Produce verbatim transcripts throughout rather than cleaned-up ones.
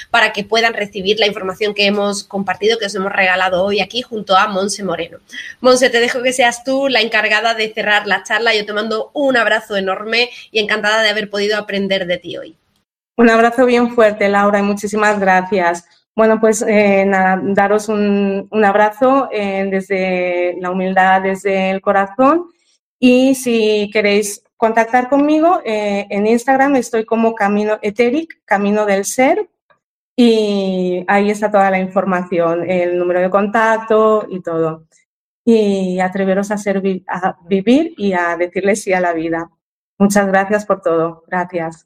para que puedan recibir la información que hemos compartido, que os hemos regalado hoy aquí junto a Monse Moreno. Monse, te dejo que seas tú la encargada de cerrar la charla. Yo te mando un abrazo enorme y encantada de haber podido aprender de ti hoy. Un abrazo bien fuerte, Laura, y muchísimas gracias. Bueno, pues eh, nada, daros un, un abrazo eh, desde la humildad, desde el corazón. Y si queréis contactar conmigo, eh, en Instagram estoy como Camino Etheric, Camino del Ser, y ahí está toda la información, el número de contacto y todo. Y atreveros a, ser, a vivir y a decirle sí a la vida. Muchas gracias por todo. Gracias.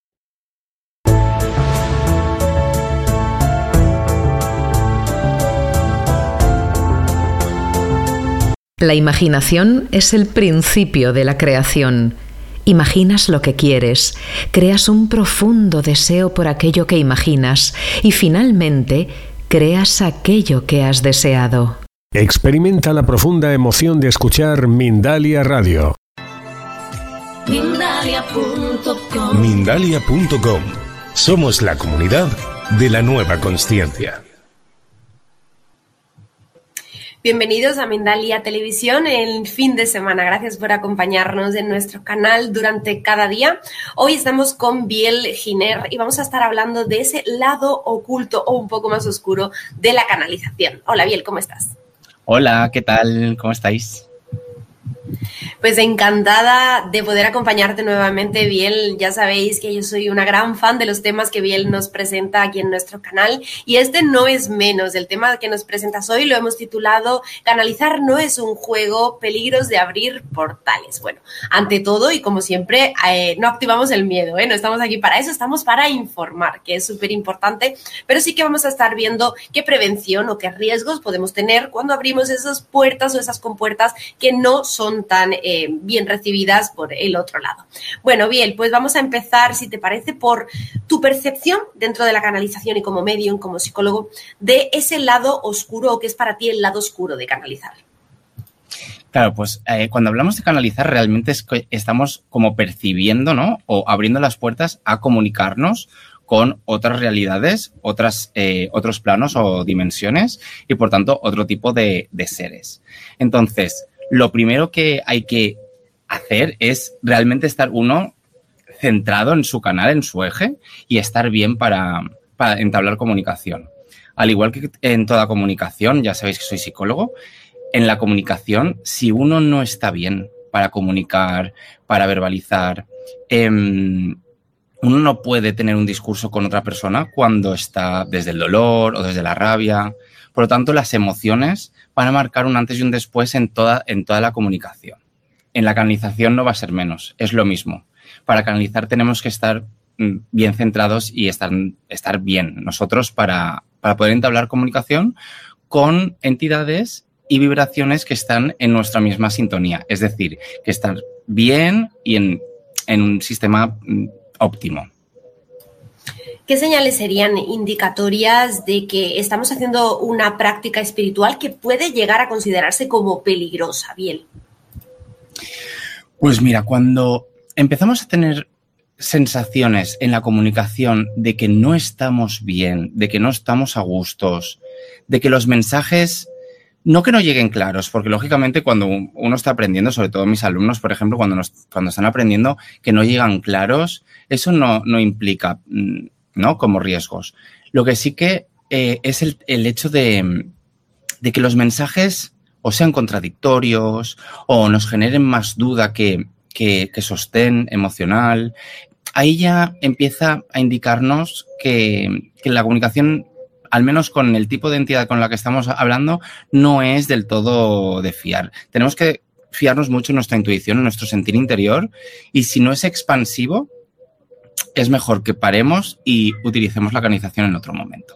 La imaginación es el principio de la creación. Imaginas lo que quieres, creas un profundo deseo por aquello que imaginas y finalmente creas aquello que has deseado. Experimenta la profunda emoción de escuchar Mindalia Radio. Mindalia punto com. Mindalia punto com. Somos la comunidad de la nueva consciencia. Bienvenidos a Mindalia Televisión el fin de semana. Gracias por acompañarnos en nuestro canal durante cada día. Hoy estamos con Biel Giner y vamos a estar hablando de ese lado oculto o un poco más oscuro de la canalización. Hola Biel, ¿cómo estás? Hola, ¿qué tal? ¿Cómo estáis? Pues encantada de poder acompañarte nuevamente, Biel. Ya sabéis que yo soy una gran fan de los temas que Biel nos presenta aquí en nuestro canal y este no es menos. El tema que nos presentas hoy lo hemos titulado Canalizar no es un juego, peligros de abrir portales. Bueno, ante todo y como siempre, eh, no activamos el miedo, ¿eh? No estamos aquí para eso, estamos para informar, que es súper importante, pero sí que vamos a estar viendo qué prevención o qué riesgos podemos tener cuando abrimos esas puertas o esas compuertas que no son tan eh, bien recibidas por el otro lado. Bueno, Biel, pues vamos a empezar, si te parece, por tu percepción dentro de la canalización y como medium, como psicólogo, de ese lado oscuro o qué es para ti el lado oscuro de canalizar. Claro, pues eh, cuando hablamos de canalizar realmente es que estamos como percibiendo, ¿no? O abriendo las puertas a comunicarnos con otras realidades, otras, eh, otros planos o dimensiones y, por tanto, otro tipo de, de seres. Entonces, lo primero que hay que hacer es realmente estar uno centrado en su canal, en su eje y estar bien para, para entablar comunicación. Al igual que en toda comunicación, ya sabéis que soy psicólogo, en la comunicación, si uno no está bien para comunicar, para verbalizar, eh, uno no puede tener un discurso con otra persona cuando está desde el dolor o desde la rabia. Por lo tanto, las emociones van a marcar un antes y un después en toda, en toda la comunicación. En la canalización no va a ser menos, es lo mismo. Para canalizar tenemos que estar bien centrados y estar, estar bien nosotros para, para poder entablar comunicación con entidades y vibraciones que están en nuestra misma sintonía. Es decir, que estar bien y en, en un sistema óptimo. ¿Qué señales serían indicatorias de que estamos haciendo una práctica espiritual que puede llegar a considerarse como peligrosa, Biel? Pues mira, cuando empezamos a tener sensaciones en la comunicación de que no estamos bien, de que no estamos a gustos, de que los mensajes, no que no lleguen claros, porque lógicamente cuando uno está aprendiendo, sobre todo mis alumnos, por ejemplo, cuando, nos, cuando están aprendiendo que no llegan claros, eso no, no implica, ¿no?, como riesgos. Lo que sí que eh, es el, el hecho de, de que los mensajes o sean contradictorios o nos generen más duda que, que, que sostén emocional. Ahí ya empieza a indicarnos que, que la comunicación, al menos con el tipo de entidad con la que estamos hablando, no es del todo de fiar. Tenemos que fiarnos mucho en nuestra intuición, en nuestro sentir interior, y si no es expansivo, es mejor que paremos y utilicemos la canalización en otro momento.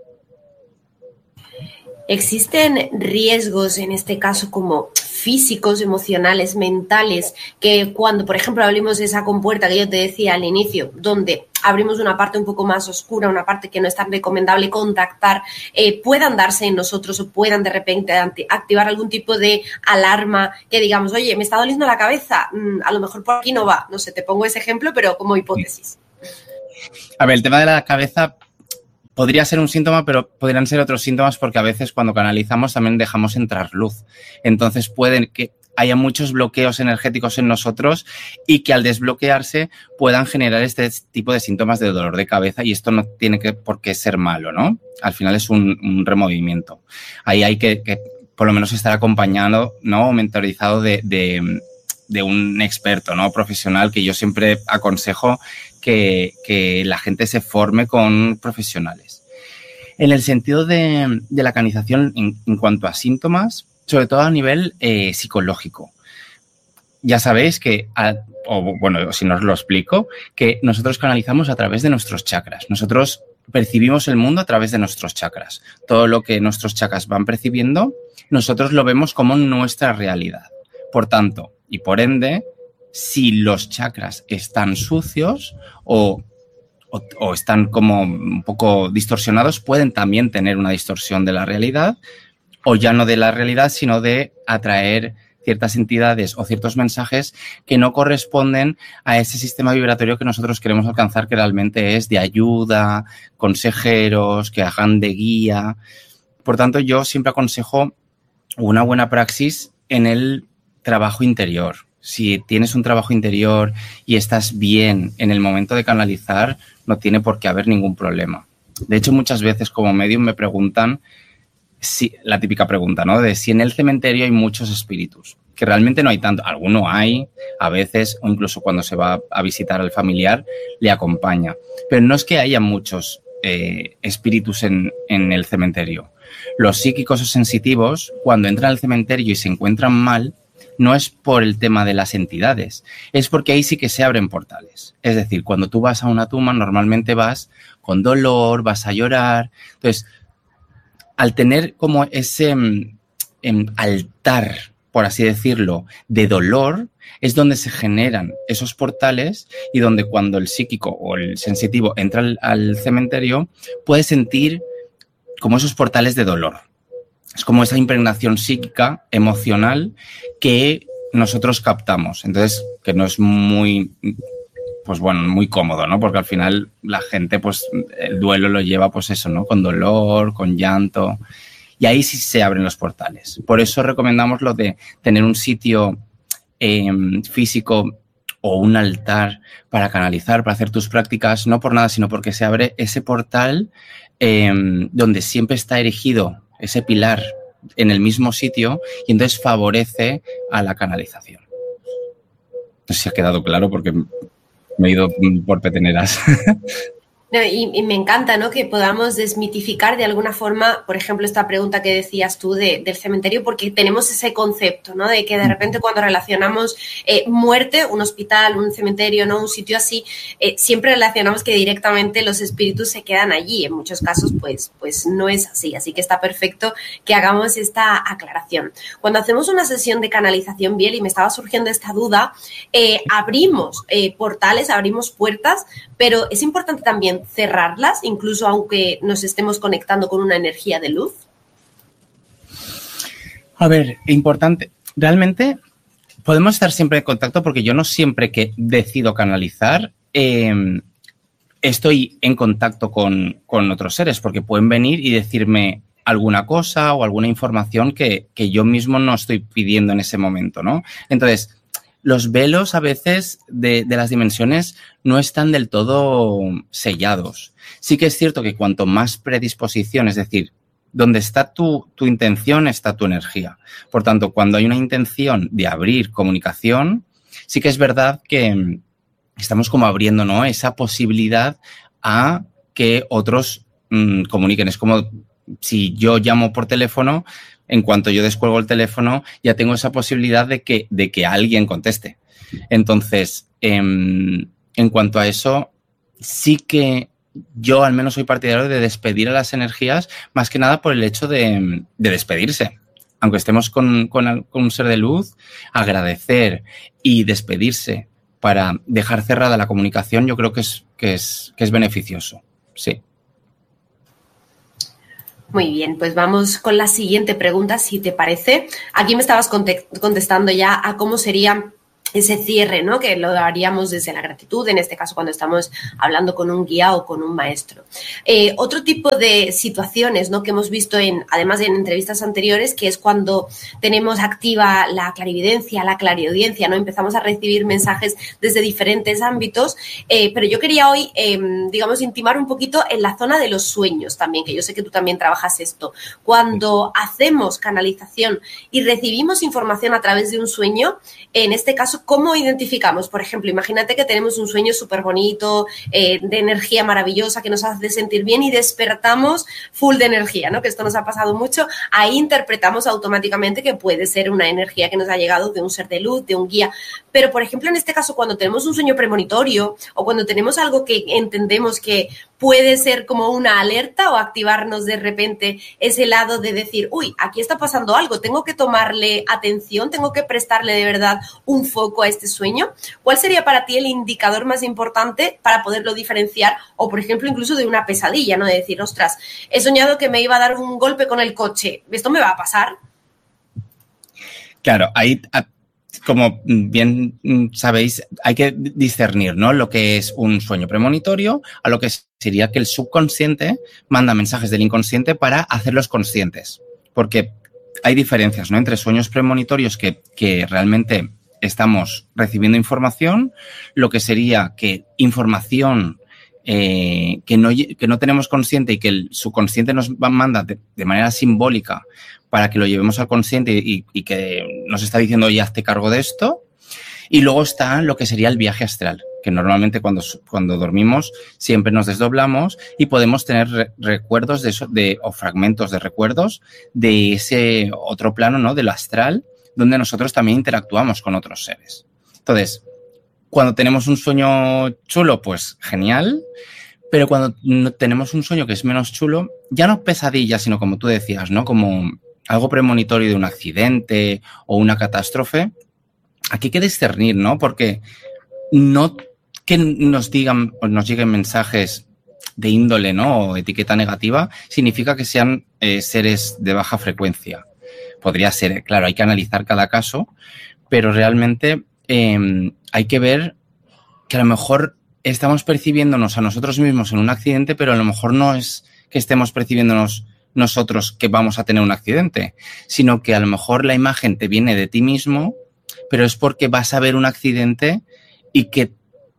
¿Existen riesgos en este caso como físicos, emocionales, mentales, que cuando, por ejemplo, abrimos esa compuerta que yo te decía al inicio, donde abrimos una parte un poco más oscura, una parte que no es tan recomendable contactar, eh, puedan darse en nosotros o puedan de repente activar algún tipo de alarma que digamos, oye, me está doliendo la cabeza, mm, a lo mejor por aquí no va? No sé, te pongo ese ejemplo, pero como hipótesis. A ver, el tema de la cabeza podría ser un síntoma, pero podrían ser otros síntomas porque a veces cuando canalizamos también dejamos entrar luz. Entonces pueden que haya muchos bloqueos energéticos en nosotros y que al desbloquearse puedan generar este tipo de síntomas de dolor de cabeza, y esto no tiene que, por qué ser malo, ¿no? Al final es un, un removimiento. Ahí hay que, que por lo menos estar acompañado, ¿no? O mentorizado de, de, de un experto, ¿no? Profesional, que yo siempre aconsejo que, que la gente se forme con profesionales. En el sentido de, de la canalización en, en cuanto a síntomas, sobre todo a nivel eh, psicológico. Ya sabéis que, a, o bueno, si no os lo explico, que nosotros canalizamos a través de nuestros chakras. Nosotros percibimos el mundo a través de nuestros chakras. Todo lo que nuestros chakras van percibiendo, nosotros lo vemos como nuestra realidad. Por tanto, y por ende, si los chakras están sucios o, o, o están como un poco distorsionados, pueden también tener una distorsión de la realidad, o ya no de la realidad, sino de atraer ciertas entidades o ciertos mensajes que no corresponden a ese sistema vibratorio que nosotros queremos alcanzar, que realmente es de ayuda, consejeros, que hagan de guía. Por tanto, yo siempre aconsejo una buena praxis en el trabajo interior. Si tienes un trabajo interior y estás bien en el momento de canalizar, no tiene por qué haber ningún problema. De hecho, muchas veces como medium me preguntan, sí, la típica pregunta, ¿no? De si en el cementerio hay muchos espíritus, que realmente no hay tanto. Alguno hay, a veces, o incluso cuando se va a visitar al familiar, le acompaña. Pero no es que haya muchos eh, espíritus en, en el cementerio. Los psíquicos o sensitivos, cuando entran al cementerio y se encuentran mal, no es por el tema de las entidades, es porque ahí sí que se abren portales. Es decir, cuando tú vas a una tumba, normalmente vas con dolor, vas a llorar. Entonces, al tener como ese eh, altar, por así decirlo, de dolor, es donde se generan esos portales y donde cuando el psíquico o el sensitivo entra al, al cementerio puede sentir como esos portales de dolor. Es como esa impregnación psíquica, emocional, que nosotros captamos. Entonces, que no es muy... pues bueno, muy cómodo, ¿no? Porque al final la gente, pues, el duelo lo lleva, pues eso, ¿no? Con dolor, con llanto. Y ahí sí se abren los portales. Por eso recomendamos lo de tener un sitio eh, físico o un altar para canalizar, para hacer tus prácticas, no por nada, sino porque se abre ese portal eh, donde siempre está erigido ese pilar en el mismo sitio y entonces favorece a la canalización. No sé si ha quedado claro porque me he ido por peteneras. No, y, y me encanta, ¿no?, que podamos desmitificar de alguna forma, por ejemplo, esta pregunta que decías tú de, del cementerio, porque tenemos ese concepto, ¿no?, de que de repente cuando relacionamos eh, muerte, un hospital, un cementerio, ¿no?, un sitio así, eh, siempre relacionamos que directamente los espíritus se quedan allí. En muchos casos, pues, pues no es así. Así que está perfecto que hagamos esta aclaración. Cuando hacemos una sesión de canalización, Biel, y me estaba surgiendo esta duda, eh, abrimos eh, portales, abrimos puertas, pero es importante también cerrarlas, incluso aunque nos estemos conectando con una energía de luz. A ver, importante. Realmente podemos estar siempre en contacto porque yo no siempre que decido canalizar eh, estoy en contacto con, con otros seres, porque pueden venir y decirme alguna cosa o alguna información que, que yo mismo no estoy pidiendo en ese momento, ¿no? Entonces, los velos a veces de, de las dimensiones no están del todo sellados. Sí que es cierto que cuanto más predisposición, es decir, donde está tu, tu intención está tu energía. Por tanto, cuando hay una intención de abrir comunicación, sí que es verdad que estamos como abriendo, ¿no?, esa posibilidad a que otros mmm, comuniquen. Es como si yo llamo por teléfono, en cuanto yo descuelgo el teléfono, ya tengo esa posibilidad de que, de que alguien conteste. Entonces, eh, en cuanto a eso, sí que yo al menos soy partidario de despedir a las energías, más que nada por el hecho de, de despedirse. Aunque estemos con, con, con un ser de luz, agradecer y despedirse para dejar cerrada la comunicación, yo creo que es, que es, que es beneficioso. Sí. Muy bien, pues vamos con la siguiente pregunta, si te parece. Aquí me estabas contestando ya a cómo sería ese cierre, ¿no? Que lo haríamos desde la gratitud, en este caso cuando estamos hablando con un guía o con un maestro. Eh, otro tipo de situaciones, ¿no? Que hemos visto, en, además en entrevistas anteriores, que es cuando tenemos activa la clarividencia, la clariaudiencia, ¿no? Empezamos a recibir mensajes desde diferentes ámbitos, eh, pero yo quería hoy, eh, digamos, intimar un poquito en la zona de los sueños también, que yo sé que tú también trabajas esto. Cuando hacemos canalización y recibimos información a través de un sueño, en este caso, ¿cómo identificamos? Por ejemplo, imagínate que tenemos un sueño súper bonito, eh, de energía maravillosa que nos hace sentir bien y despertamos full de energía, ¿no? Que esto nos ha pasado mucho. Ahí interpretamos automáticamente que puede ser una energía que nos ha llegado de un ser de luz, de un guía. Pero, por ejemplo, en este caso, cuando tenemos un sueño premonitorio o cuando tenemos algo que entendemos que puede ser como una alerta o activarnos de repente ese lado de decir, uy, aquí está pasando algo, tengo que tomarle atención, tengo que prestarle de verdad un foco a este sueño. ¿Cuál sería para ti el indicador más importante para poderlo diferenciar? O, por ejemplo, incluso de una pesadilla, ¿no? De decir, ostras, he soñado que me iba a dar un golpe con el coche, ¿esto me va a pasar? Claro, ahí, como bien sabéis, hay que discernir, ¿no? Lo que es un sueño premonitorio a lo que sería que el subconsciente manda mensajes del inconsciente para hacerlos conscientes. Porque hay diferencias, ¿no? Entre sueños premonitorios que, que realmente estamos recibiendo información, lo que sería que información eh, que, no, que no tenemos consciente y que el subconsciente nos manda de, de manera simbólica para que lo llevemos al consciente y, y que nos está diciendo, oye, hazte cargo de esto. Y luego está lo que sería el viaje astral, que normalmente cuando, cuando dormimos siempre nos desdoblamos y podemos tener re, recuerdos de eso, de, o fragmentos de recuerdos de ese otro plano, ¿no? Del astral, donde nosotros también interactuamos con otros seres. Entonces, cuando tenemos un sueño chulo, pues genial. Pero cuando tenemos un sueño que es menos chulo, ya no pesadilla, sino como tú decías, ¿no? Como algo premonitorio de un accidente o una catástrofe, aquí hay que discernir, ¿no? Porque no que nos digan o nos lleguen mensajes de índole, ¿no? O etiqueta negativa, significa que sean eh, seres de baja frecuencia. Podría ser, claro, hay que analizar cada caso, pero realmente eh, hay que ver que a lo mejor estamos percibiéndonos a nosotros mismos en un accidente, pero a lo mejor no es que estemos percibiéndonos nosotros que vamos a tener un accidente, sino que a lo mejor la imagen te viene de ti mismo, pero es porque vas a ver un accidente y que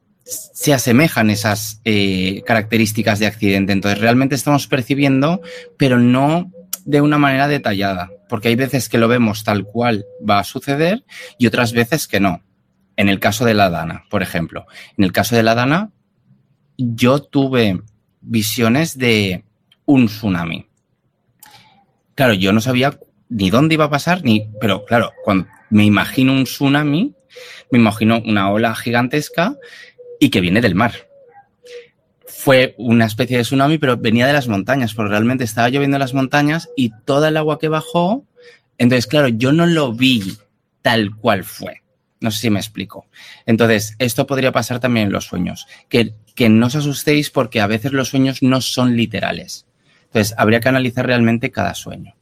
se asemejan esas eh, características de accidente. Entonces, realmente estamos percibiendo, pero no de una manera detallada, porque hay veces que lo vemos tal cual va a suceder y otras veces que no. En el caso de la Dana, por ejemplo. En el caso de la Dana, yo tuve visiones de un tsunami. Claro, yo no sabía ni dónde iba a pasar, ni, pero claro, cuando me imagino un tsunami, me imagino una ola gigantesca y que viene del mar. Fue una especie de tsunami, pero venía de las montañas, porque realmente estaba lloviendo en las montañas y toda el agua que bajó, entonces, claro, yo no lo vi tal cual fue. No sé si me explico. Entonces, esto podría pasar también en los sueños. Que, que no os asustéis porque a veces los sueños no son literales. Entonces, habría que analizar realmente cada sueño.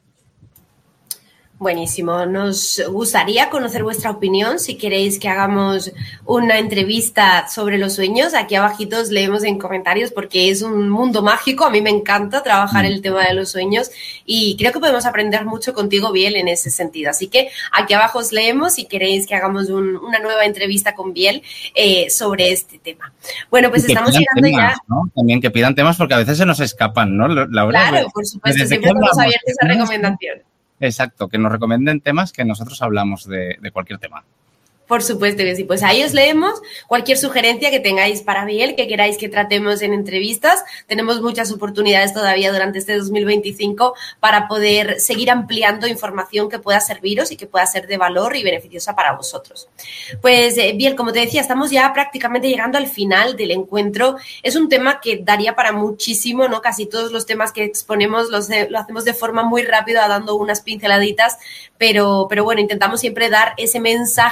Buenísimo. Nos gustaría conocer vuestra opinión. Si queréis que hagamos una entrevista sobre los sueños, aquí abajito os leemos en comentarios porque es un mundo mágico. A mí me encanta trabajar el tema de los sueños y creo que podemos aprender mucho contigo, Biel, en ese sentido. Así que aquí abajo os leemos si queréis que hagamos un, una nueva entrevista con Biel eh, sobre este tema. Bueno, pues estamos llegando temas, ya. ¿no? También que pidan temas porque a veces se nos escapan, ¿no? La hora claro, de, por supuesto. Siempre estamos abiertos a recomendación. Exacto, que nos recomienden temas que nosotros hablamos de, de cualquier tema. Por supuesto que sí. Pues ahí os leemos cualquier sugerencia que tengáis para Biel, que queráis que tratemos en entrevistas. Tenemos muchas oportunidades todavía durante este dos mil veinticinco para poder seguir ampliando información que pueda serviros y que pueda ser de valor y beneficiosa para vosotros. Pues eh, Biel, como te decía, estamos ya prácticamente llegando al final del encuentro. Es un tema que daría para muchísimo, ¿no? Casi todos los temas que exponemos los de, lo hacemos de forma muy rápida, dando unas pinceladitas, pero, pero bueno, intentamos siempre dar ese mensaje directo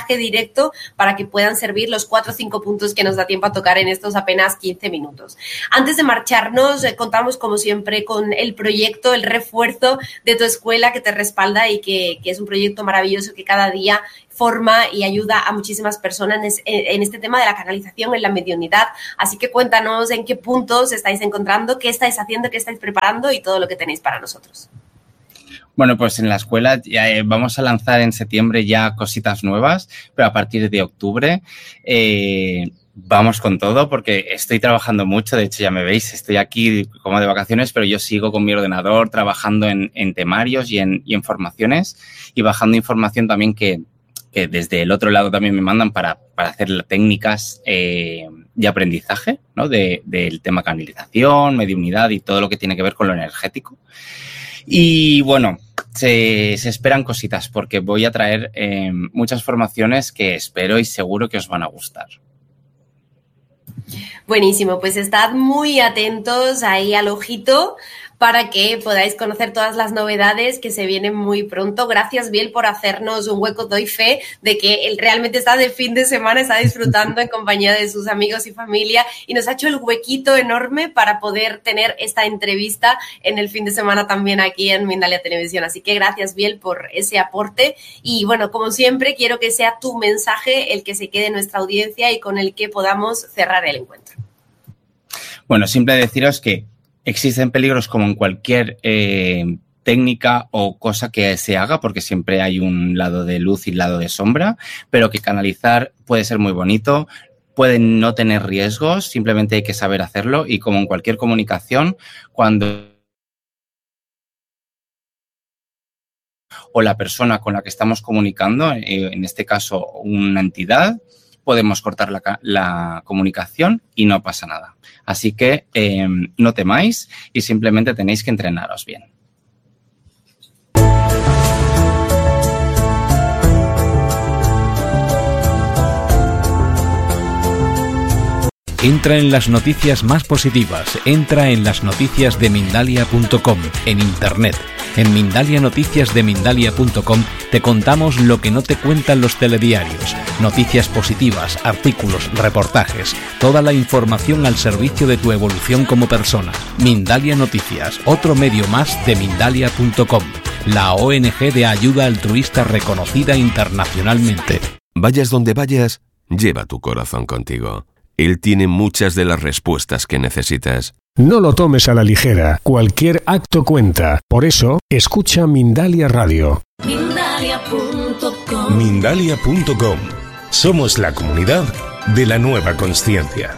proyecto para que puedan servir los cuatro o cinco puntos que nos da tiempo a tocar en estos apenas quince minutos. Antes de marcharnos, eh, contamos como siempre con el proyecto, el refuerzo de tu escuela que te respalda y que, que es un proyecto maravilloso que cada día forma y ayuda a muchísimas personas en este tema de la canalización, en la mediunidad. Así que cuéntanos en qué puntos estáis encontrando, qué estáis haciendo, qué estáis preparando y todo lo que tenéis para nosotros. Bueno, pues en la escuela ya, eh, vamos a lanzar en septiembre ya cositas nuevas, pero a partir de octubre eh, vamos con todo porque estoy trabajando mucho. De hecho, ya me veis, estoy aquí como de vacaciones, pero yo sigo con mi ordenador trabajando en, en temarios y en, y en formaciones y bajando información también que que desde el otro lado también me mandan para, para hacer técnicas eh, de aprendizaje, ¿no? De, del tema canalización, mediunidad y todo lo que tiene que ver con lo energético. Y bueno, se, se esperan cositas porque voy a traer eh, muchas formaciones que espero y seguro que os van a gustar. Buenísimo, pues estad muy atentos ahí al ojito para que podáis conocer todas las novedades que se vienen muy pronto. Gracias, Biel, por hacernos un hueco. Doy fe de que él realmente está de fin de semana, está disfrutando en compañía de sus amigos y familia y nos ha hecho el huequito enorme para poder tener esta entrevista en el fin de semana también aquí en Mindalia Televisión. Así que gracias, Biel, por ese aporte. Y bueno, como siempre, quiero que sea tu mensaje el que se quede en nuestra audiencia y con el que podamos cerrar el encuentro. Bueno, simple deciros que existen peligros como en cualquier eh, técnica o cosa que se haga, porque siempre hay un lado de luz y un lado de sombra, pero que canalizar puede ser muy bonito, puede no tener riesgos, simplemente hay que saber hacerlo y como en cualquier comunicación, cuando o la persona con la que estamos comunicando, eh, en este caso una entidad, podemos cortar la, la comunicación y no pasa nada. Así que eh, no temáis y simplemente tenéis que entrenaros bien. Entra en las noticias más positivas. Entra en las noticias de Mindalia punto com en internet. En Mindalia Noticias de Mindalia punto com te contamos lo que no te cuentan los telediarios. Noticias positivas, artículos, reportajes. Toda la información al servicio de tu evolución como persona. Mindalia Noticias, otro medio más de Mindalia punto com. La O N G de ayuda altruista reconocida internacionalmente. Vayas donde vayas, lleva tu corazón contigo. Él tiene muchas de las respuestas que necesitas. No lo tomes a la ligera. Cualquier acto cuenta. Por eso, escucha Mindalia Radio. Mindalia punto com. Mindalia punto com. Somos la comunidad de la nueva consciencia.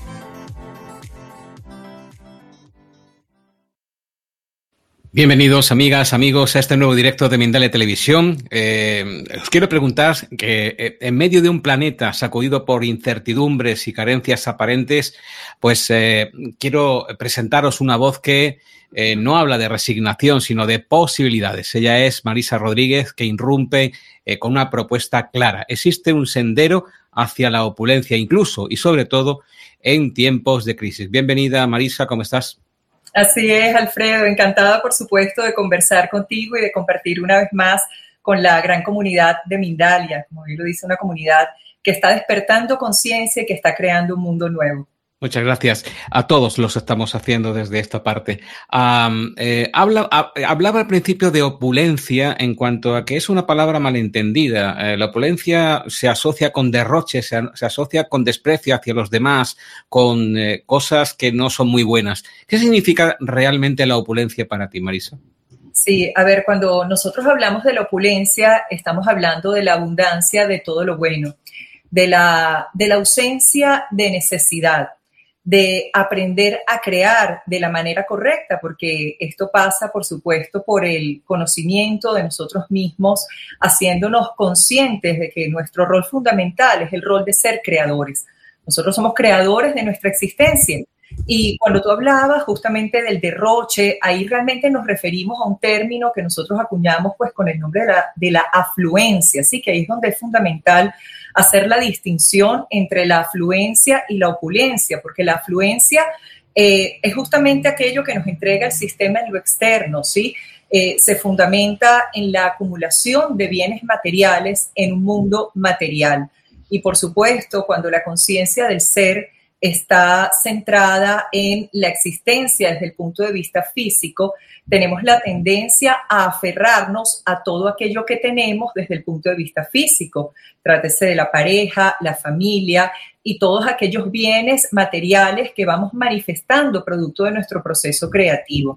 Bienvenidos, amigas, amigos, a este nuevo directo de Mindalia Televisión. Eh, os quiero preguntar que eh, en medio de un planeta sacudido por incertidumbres y carencias aparentes, pues eh, quiero presentaros una voz que eh, no habla de resignación, sino de posibilidades. Ella es Marisa Rodríguez, que irrumpe eh, con una propuesta clara. Existe un sendero hacia la opulencia, incluso y sobre todo en tiempos de crisis. Bienvenida, Marisa, ¿cómo estás? Así es, Alfredo, encantada por supuesto de conversar contigo y de compartir una vez más con la gran comunidad de Mindalia, como bien lo dice, una comunidad que está despertando conciencia y que está creando un mundo nuevo. Muchas gracias. A todos los estamos haciendo desde esta parte. Um, eh, habla, ha, hablaba al principio de opulencia en cuanto a que es una palabra malentendida. Eh, la opulencia se asocia con derroche, se, se asocia con desprecio hacia los demás, con eh, cosas que no son muy buenas. ¿Qué significa realmente la opulencia para ti, Marisa? Sí, a ver, cuando nosotros hablamos de la opulencia, estamos hablando de la abundancia de todo lo bueno, de la, de la ausencia de necesidad, de aprender a crear de la manera correcta, porque esto pasa, por supuesto, por el conocimiento de nosotros mismos, haciéndonos conscientes de que nuestro rol fundamental es el rol de ser creadores. Nosotros somos creadores de nuestra existencia. Y cuando tú hablabas justamente del derroche, ahí realmente nos referimos a un término que nosotros acuñamos pues con el nombre de la, de la afluencia, así que ahí es donde es fundamental hacer la distinción entre la afluencia y la opulencia, porque la afluencia eh, es justamente aquello que nos entrega el sistema en lo externo, ¿sí? Eh, se fundamenta en la acumulación de bienes materiales en un mundo material. Y por supuesto, cuando la conciencia del ser está centrada en la existencia desde el punto de vista físico, tenemos la tendencia a aferrarnos a todo aquello que tenemos desde el punto de vista físico. Trátese de la pareja, la familia y todos aquellos bienes materiales que vamos manifestando producto de nuestro proceso creativo.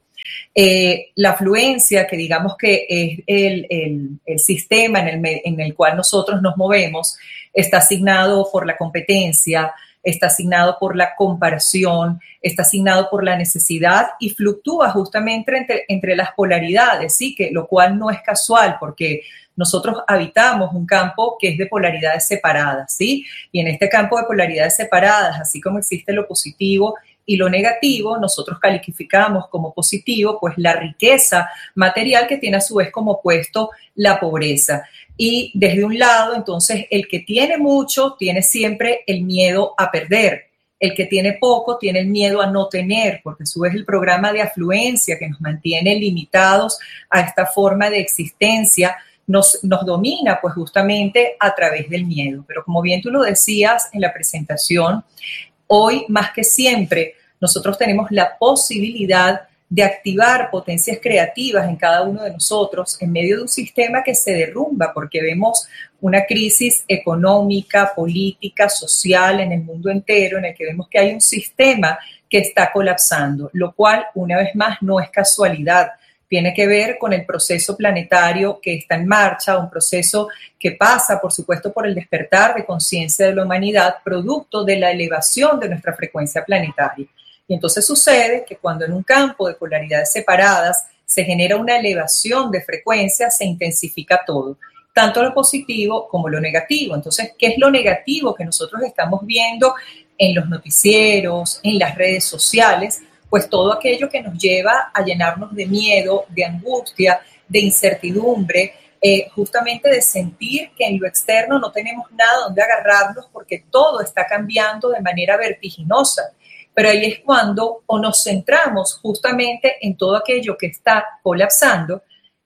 Eh, la afluencia, que digamos que es el, el, el sistema en el, en el cual nosotros nos movemos, está asignado por la competencia, está asignado por la comparación, está asignado por la necesidad y fluctúa justamente entre, entre las polaridades, ¿sí? Que, lo cual no es casual porque nosotros habitamos un campo que es de polaridades separadas, ¿sí? Y en este campo de polaridades separadas, así como existe lo positivo y lo negativo, nosotros calificamos como positivo pues la riqueza material que tiene a su vez como opuesto la pobreza. Y desde un lado, entonces, el que tiene mucho tiene siempre el miedo a perder. El que tiene poco tiene el miedo a no tener, porque a su vez el programa de afluencia que nos mantiene limitados a esta forma de existencia nos, nos domina pues justamente a través del miedo. Pero como bien tú lo decías en la presentación, hoy más que siempre nosotros tenemos la posibilidad de activar potencias creativas en cada uno de nosotros en medio de un sistema que se derrumba porque vemos una crisis económica, política, social en el mundo entero, en el que vemos que hay un sistema que está colapsando, lo cual, una vez más, no es casualidad. Tiene que ver con el proceso planetario que está en marcha, un proceso que pasa, por supuesto, por el despertar de conciencia de la humanidad, producto de la elevación de nuestra frecuencia planetaria. Y entonces sucede que cuando en un campo de polaridades separadas se genera una elevación de frecuencia, se intensifica todo, tanto lo positivo como lo negativo. Entonces, ¿qué es lo negativo que nosotros estamos viendo en los noticieros, en las redes sociales? Pues todo aquello que nos lleva a llenarnos de miedo, de angustia, de incertidumbre, eh, justamente de sentir que en lo externo no tenemos nada donde agarrarnos porque todo está cambiando de manera vertiginosa. Pero ahí es cuando o nos centramos justamente en todo aquello que está colapsando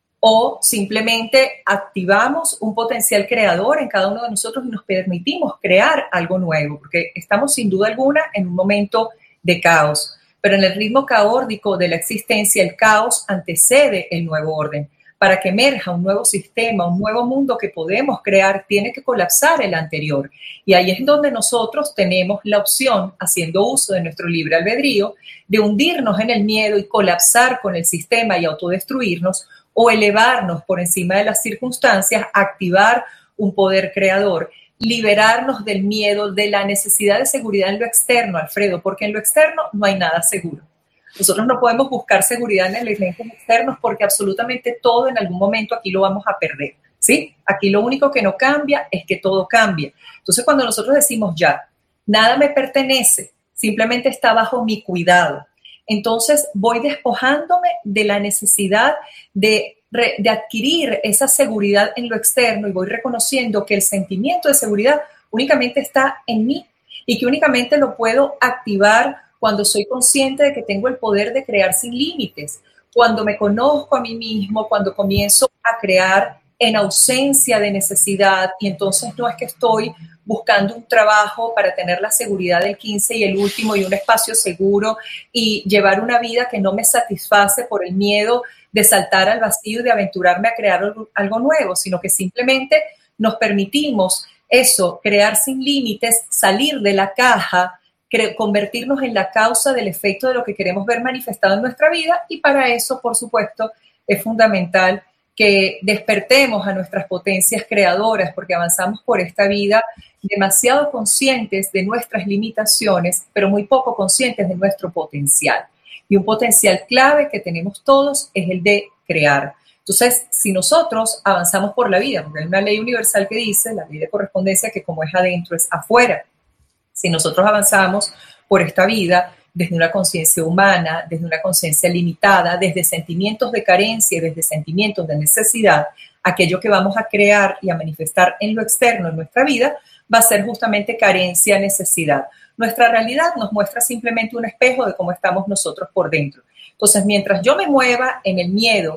o simplemente activamos un potencial creador en cada uno de nosotros y nos permitimos crear algo nuevo, porque estamos sin duda alguna en un momento de caos, pero en el ritmo caórdico de la existencia el caos antecede el nuevo orden. Para que emerja un nuevo sistema, un nuevo mundo que podemos crear, tiene que colapsar el anterior. Y ahí es donde nosotros tenemos la opción, haciendo uso de nuestro libre albedrío, de hundirnos en el miedo y colapsar con el sistema y autodestruirnos, o elevarnos por encima de las circunstancias, activar un poder creador, liberarnos del miedo, de la necesidad de seguridad en lo externo, Alfredo, porque en lo externo no hay nada seguro. Nosotros no podemos buscar seguridad en elementos externos porque absolutamente todo en algún momento aquí lo vamos a perder, ¿sí? Aquí lo único que no cambia es que todo cambia. Entonces, cuando nosotros decimos ya, nada me pertenece, simplemente está bajo mi cuidado, entonces voy despojándome de la necesidad de, de adquirir esa seguridad en lo externo y voy reconociendo que el sentimiento de seguridad únicamente está en mí y que únicamente lo puedo activar cuando soy consciente de que tengo el poder de crear sin límites, cuando me conozco a mí mismo, cuando comienzo a crear en ausencia de necesidad y entonces no es que estoy buscando un trabajo para tener la seguridad del quince y el último y un espacio seguro y llevar una vida que no me satisface por el miedo de saltar al vacío y de aventurarme a crear algo nuevo, sino que simplemente nos permitimos eso, crear sin límites, salir de la caja, convertirnos en la causa del efecto de lo que queremos ver manifestado en nuestra vida y para eso, por supuesto, es fundamental que despertemos a nuestras potencias creadoras porque avanzamos por esta vida demasiado conscientes de nuestras limitaciones, pero muy poco conscientes de nuestro potencial. Y un potencial clave que tenemos todos es el de crear. Entonces, si nosotros avanzamos por la vida, porque hay una ley universal que dice, la ley de correspondencia, que como es adentro es afuera. Si nosotros avanzamos por esta vida desde una conciencia humana, desde una conciencia limitada, desde sentimientos de carencia y desde sentimientos de necesidad, aquello que vamos a crear y a manifestar en lo externo en nuestra vida va a ser justamente carencia, necesidad. Nuestra realidad nos muestra simplemente un espejo de cómo estamos nosotros por dentro. Entonces, mientras yo me mueva en el miedo,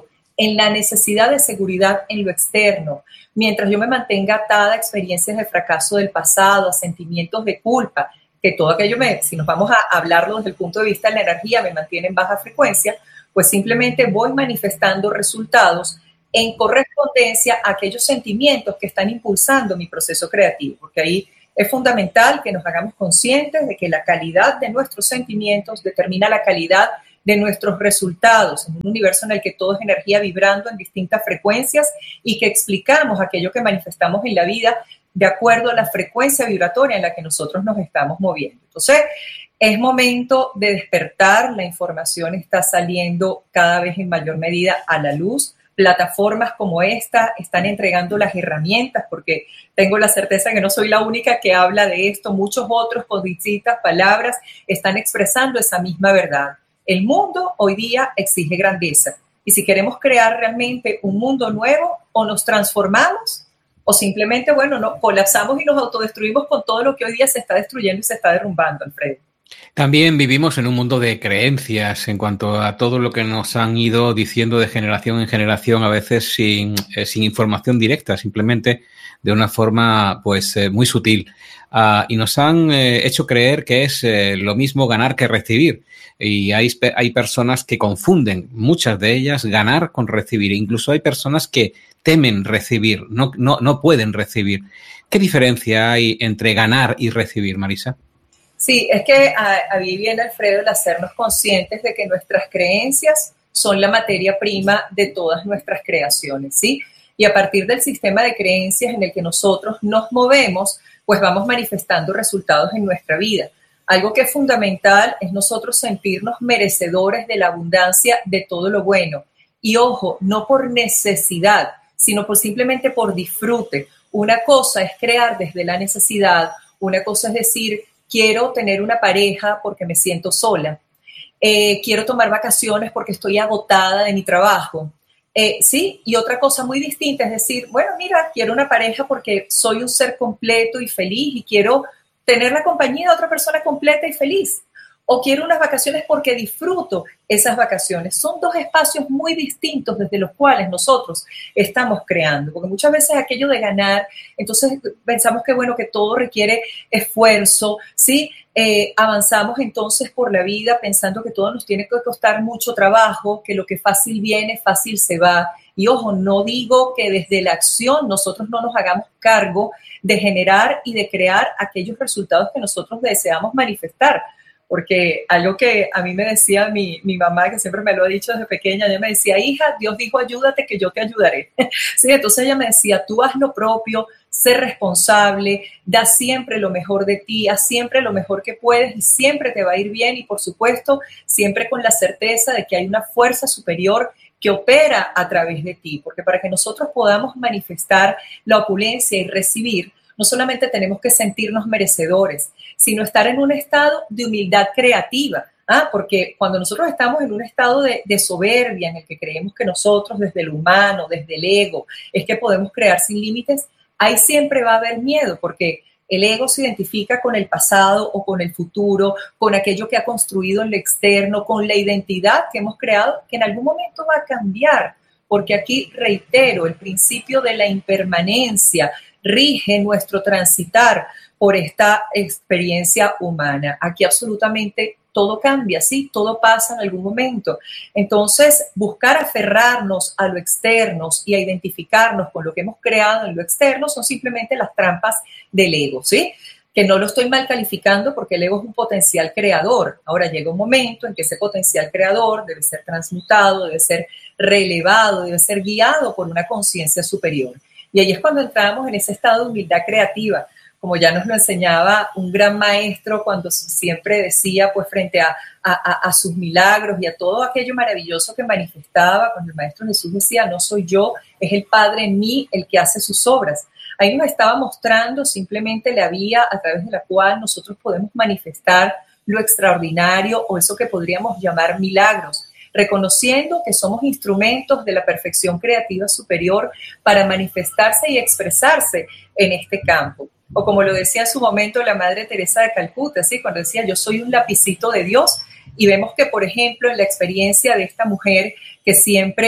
en la necesidad de seguridad en lo externo. Mientras yo me mantenga atada a experiencias de fracaso del pasado, a sentimientos de culpa, que todo aquello, me, si nos vamos a hablarlo desde el punto de vista de la energía, me mantiene en baja frecuencia, pues simplemente voy manifestando resultados en correspondencia a aquellos sentimientos que están impulsando mi proceso creativo, porque ahí es fundamental que nos hagamos conscientes de que la calidad de nuestros sentimientos determina la calidad de nuestros resultados en un universo en el que todo es energía vibrando en distintas frecuencias y que explicamos aquello que manifestamos en la vida de acuerdo a la frecuencia vibratoria en la que nosotros nos estamos moviendo. Entonces, es momento de despertar, la información está saliendo cada vez en mayor medida a la luz. Plataformas como esta están entregando las herramientas, porque tengo la certeza que no soy la única que habla de esto. Muchos otros con distintas palabras están expresando esa misma verdad. El mundo hoy día exige grandeza. Y si queremos crear realmente un mundo nuevo, o nos transformamos, o simplemente, bueno, no, colapsamos y nos autodestruimos con todo lo que hoy día se está destruyendo y se está derrumbando, Alfredo. También vivimos en un mundo de creencias en cuanto a todo lo que nos han ido diciendo de generación en generación, a veces sin, eh, sin información directa, simplemente de una forma pues eh, muy sutil. Uh, y nos han eh, hecho creer que es eh, lo mismo ganar que recibir. Y hay, hay personas que confunden, muchas de ellas, ganar con recibir. Incluso hay personas que temen recibir, no, no, no pueden recibir. ¿Qué diferencia hay entre ganar y recibir, Marisa? Sí, es que ahí viene, Alfredo, el hacernos conscientes de que nuestras creencias son la materia prima de todas nuestras creaciones, ¿sí? Y a partir del sistema de creencias en el que nosotros nos movemos, pues vamos manifestando resultados en nuestra vida. Algo que es fundamental es nosotros sentirnos merecedores de la abundancia de todo lo bueno. Y ojo, no por necesidad, sino por simplemente por disfrute. Una cosa es crear desde la necesidad, una cosa es decir, quiero tener una pareja porque me siento sola, eh, quiero tomar vacaciones porque estoy agotada de mi trabajo. Eh, sí, y otra cosa muy distinta es decir, bueno, mira, quiero una pareja porque soy un ser completo y feliz y quiero tener la compañía de otra persona completa y feliz. O quiero unas vacaciones porque disfruto esas vacaciones. Son dos espacios muy distintos desde los cuales nosotros estamos creando, porque muchas veces aquello de ganar, entonces pensamos que bueno, que todo requiere esfuerzo, ¿sí? Eh, avanzamos entonces por la vida pensando que todo nos tiene que costar mucho trabajo, que lo que fácil viene, fácil se va. Y ojo, no digo que desde la acción nosotros no nos hagamos cargo de generar y de crear aquellos resultados que nosotros deseamos manifestar. Porque algo que a mí me decía mi, mi mamá, que siempre me lo ha dicho desde pequeña, ella me decía, hija, Dios dijo, ayúdate que yo te ayudaré. Sí, entonces ella me decía, tú haz lo propio, sé responsable, da siempre lo mejor de ti, haz siempre lo mejor que puedes y siempre te va a ir bien y, por supuesto, siempre con la certeza de que hay una fuerza superior que opera a través de ti. Porque para que nosotros podamos manifestar la opulencia y recibir, no solamente tenemos que sentirnos merecedores, sino estar en un estado de humildad creativa, ¿ah? Porque cuando nosotros estamos en un estado de, de soberbia en el que creemos que nosotros desde el humano, desde el ego, es que podemos crear sin límites, ahí siempre va a haber miedo, porque el ego se identifica con el pasado o con el futuro, con aquello que ha construido en lo externo, con la identidad que hemos creado, que en algún momento va a cambiar, porque aquí, reitero, el principio de la impermanencia rige nuestro transitar por esta experiencia humana. Aquí absolutamente todo cambia, ¿sí? Todo pasa en algún momento. Entonces, buscar aferrarnos a lo externo y a identificarnos con lo que hemos creado en lo externo son simplemente las trampas del ego, ¿sí? Que no lo estoy mal calificando porque el ego es un potencial creador. Ahora llega un momento en que ese potencial creador debe ser transmutado, debe ser relevado, debe ser guiado por una conciencia superior. Y ahí es cuando entramos en ese estado de humildad creativa, como ya nos lo enseñaba un gran maestro cuando siempre decía, pues frente a, a, a sus milagros y a todo aquello maravilloso que manifestaba, cuando el Maestro Jesús decía, no soy yo, es el Padre en mí el que hace sus obras. Ahí nos estaba mostrando simplemente la vía a través de la cual nosotros podemos manifestar lo extraordinario o eso que podríamos llamar milagros, reconociendo que somos instrumentos de la perfección creativa superior para manifestarse y expresarse en este campo. O como lo decía en su momento la Madre Teresa de Calcuta, ¿sí? Cuando decía, yo soy un lapicito de Dios, y vemos que, por ejemplo, en la experiencia de esta mujer que siempre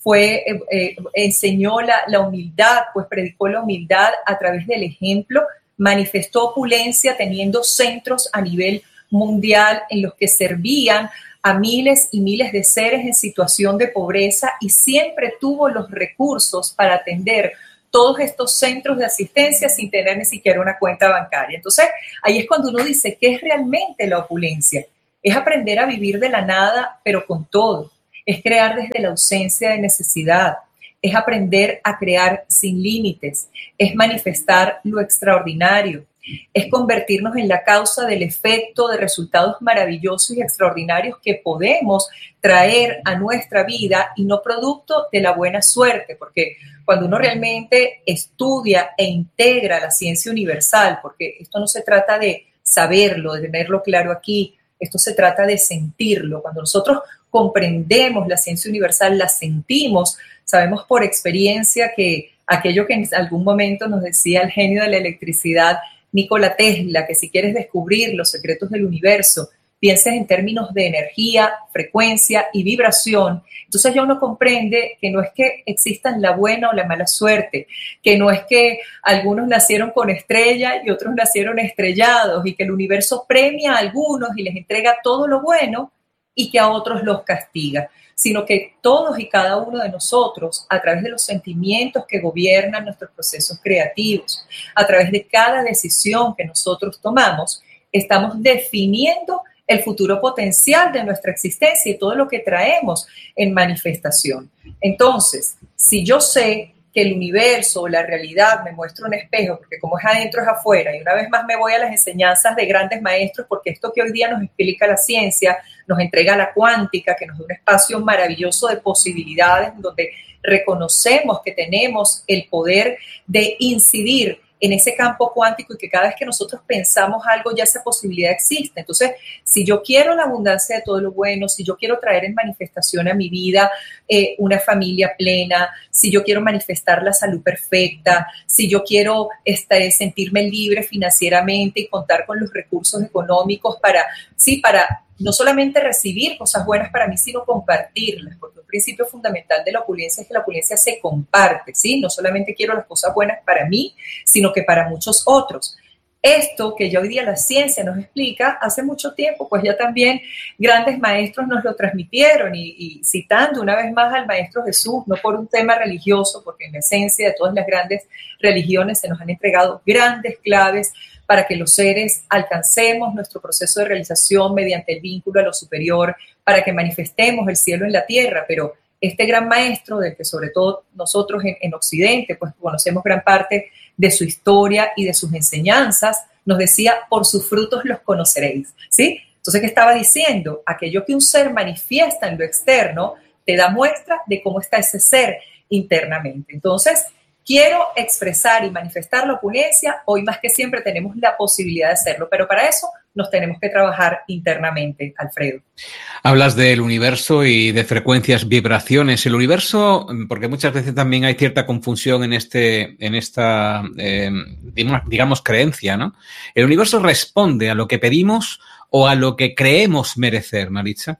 fue, eh, eh, enseñó la, la humildad, pues predicó la humildad a través del ejemplo, manifestó opulencia teniendo centros a nivel mundial en los que servían a miles y miles de seres en situación de pobreza y siempre tuvo los recursos para atender todos estos centros de asistencia sin tener ni siquiera una cuenta bancaria. Entonces, ahí es cuando uno dice, ¿qué es realmente la opulencia? Es aprender a vivir de la nada, pero con todo. Es crear desde la ausencia de necesidad. Es aprender a crear sin límites. Es manifestar lo extraordinario. Es convertirnos en la causa del efecto de resultados maravillosos y extraordinarios que podemos traer a nuestra vida y no producto de la buena suerte, porque cuando uno realmente estudia e integra la ciencia universal, porque esto no se trata de saberlo, de tenerlo claro aquí, esto se trata de sentirlo. Cuando nosotros comprendemos la ciencia universal, la sentimos, sabemos por experiencia que aquello que en algún momento nos decía el genio de la electricidad, Nikola Tesla, que si quieres descubrir los secretos del universo, pienses en términos de energía, frecuencia y vibración. Entonces ya uno comprende que no es que existan la buena o la mala suerte, que no es que algunos nacieron con estrella y otros nacieron estrellados y que el universo premia a algunos y les entrega todo lo bueno y que a otros los castiga, sino que todos y cada uno de nosotros, a través de los sentimientos que gobiernan nuestros procesos creativos, a través de cada decisión que nosotros tomamos, estamos definiendo el futuro potencial de nuestra existencia y todo lo que traemos en manifestación. Entonces, si yo sé que el universo o la realidad me muestra un espejo, porque como es adentro es afuera, y una vez más me voy a las enseñanzas de grandes maestros, porque esto que hoy día nos explica la ciencia, nos entrega la cuántica, que nos da un espacio maravilloso de posibilidades, donde reconocemos que tenemos el poder de incidir en ese campo cuántico y que cada vez que nosotros pensamos algo ya esa posibilidad existe. Entonces, si yo quiero la abundancia de todo lo bueno, si yo quiero traer en manifestación a mi vida eh, una familia plena, si yo quiero manifestar la salud perfecta, si yo quiero este, sentirme libre financieramente y contar con los recursos económicos para, sí, para no solamente recibir cosas buenas para mí, sino compartirlas, porque un principio fundamental de la opulencia es que la opulencia se comparte, ¿sí? No solamente quiero las cosas buenas para mí, sino que para muchos otros. Esto que ya hoy día la ciencia nos explica, hace mucho tiempo, pues ya también grandes maestros nos lo transmitieron y, y citando una vez más al Maestro Jesús, no por un tema religioso, porque en la esencia de todas las grandes religiones se nos han entregado grandes claves para que los seres alcancemos nuestro proceso de realización mediante el vínculo a lo superior, para que manifestemos el cielo en la tierra, pero este gran maestro, del que sobre todo nosotros en, en Occidente, pues conocemos gran parte de su historia y de sus enseñanzas, nos decía, por sus frutos los conoceréis, ¿sí? Entonces, ¿qué estaba diciendo? Aquello que un ser manifiesta en lo externo te da muestra de cómo está ese ser internamente. Entonces, quiero expresar y manifestar la opulencia, hoy más que siempre tenemos la posibilidad de hacerlo, pero para eso nos tenemos que trabajar internamente, Alfredo. Hablas del universo y de frecuencias, vibraciones. El universo, porque muchas veces también hay cierta confusión en este, en esta, eh, digamos, creencia, ¿no? ¿El universo responde a lo que pedimos o a lo que creemos merecer, Maritza?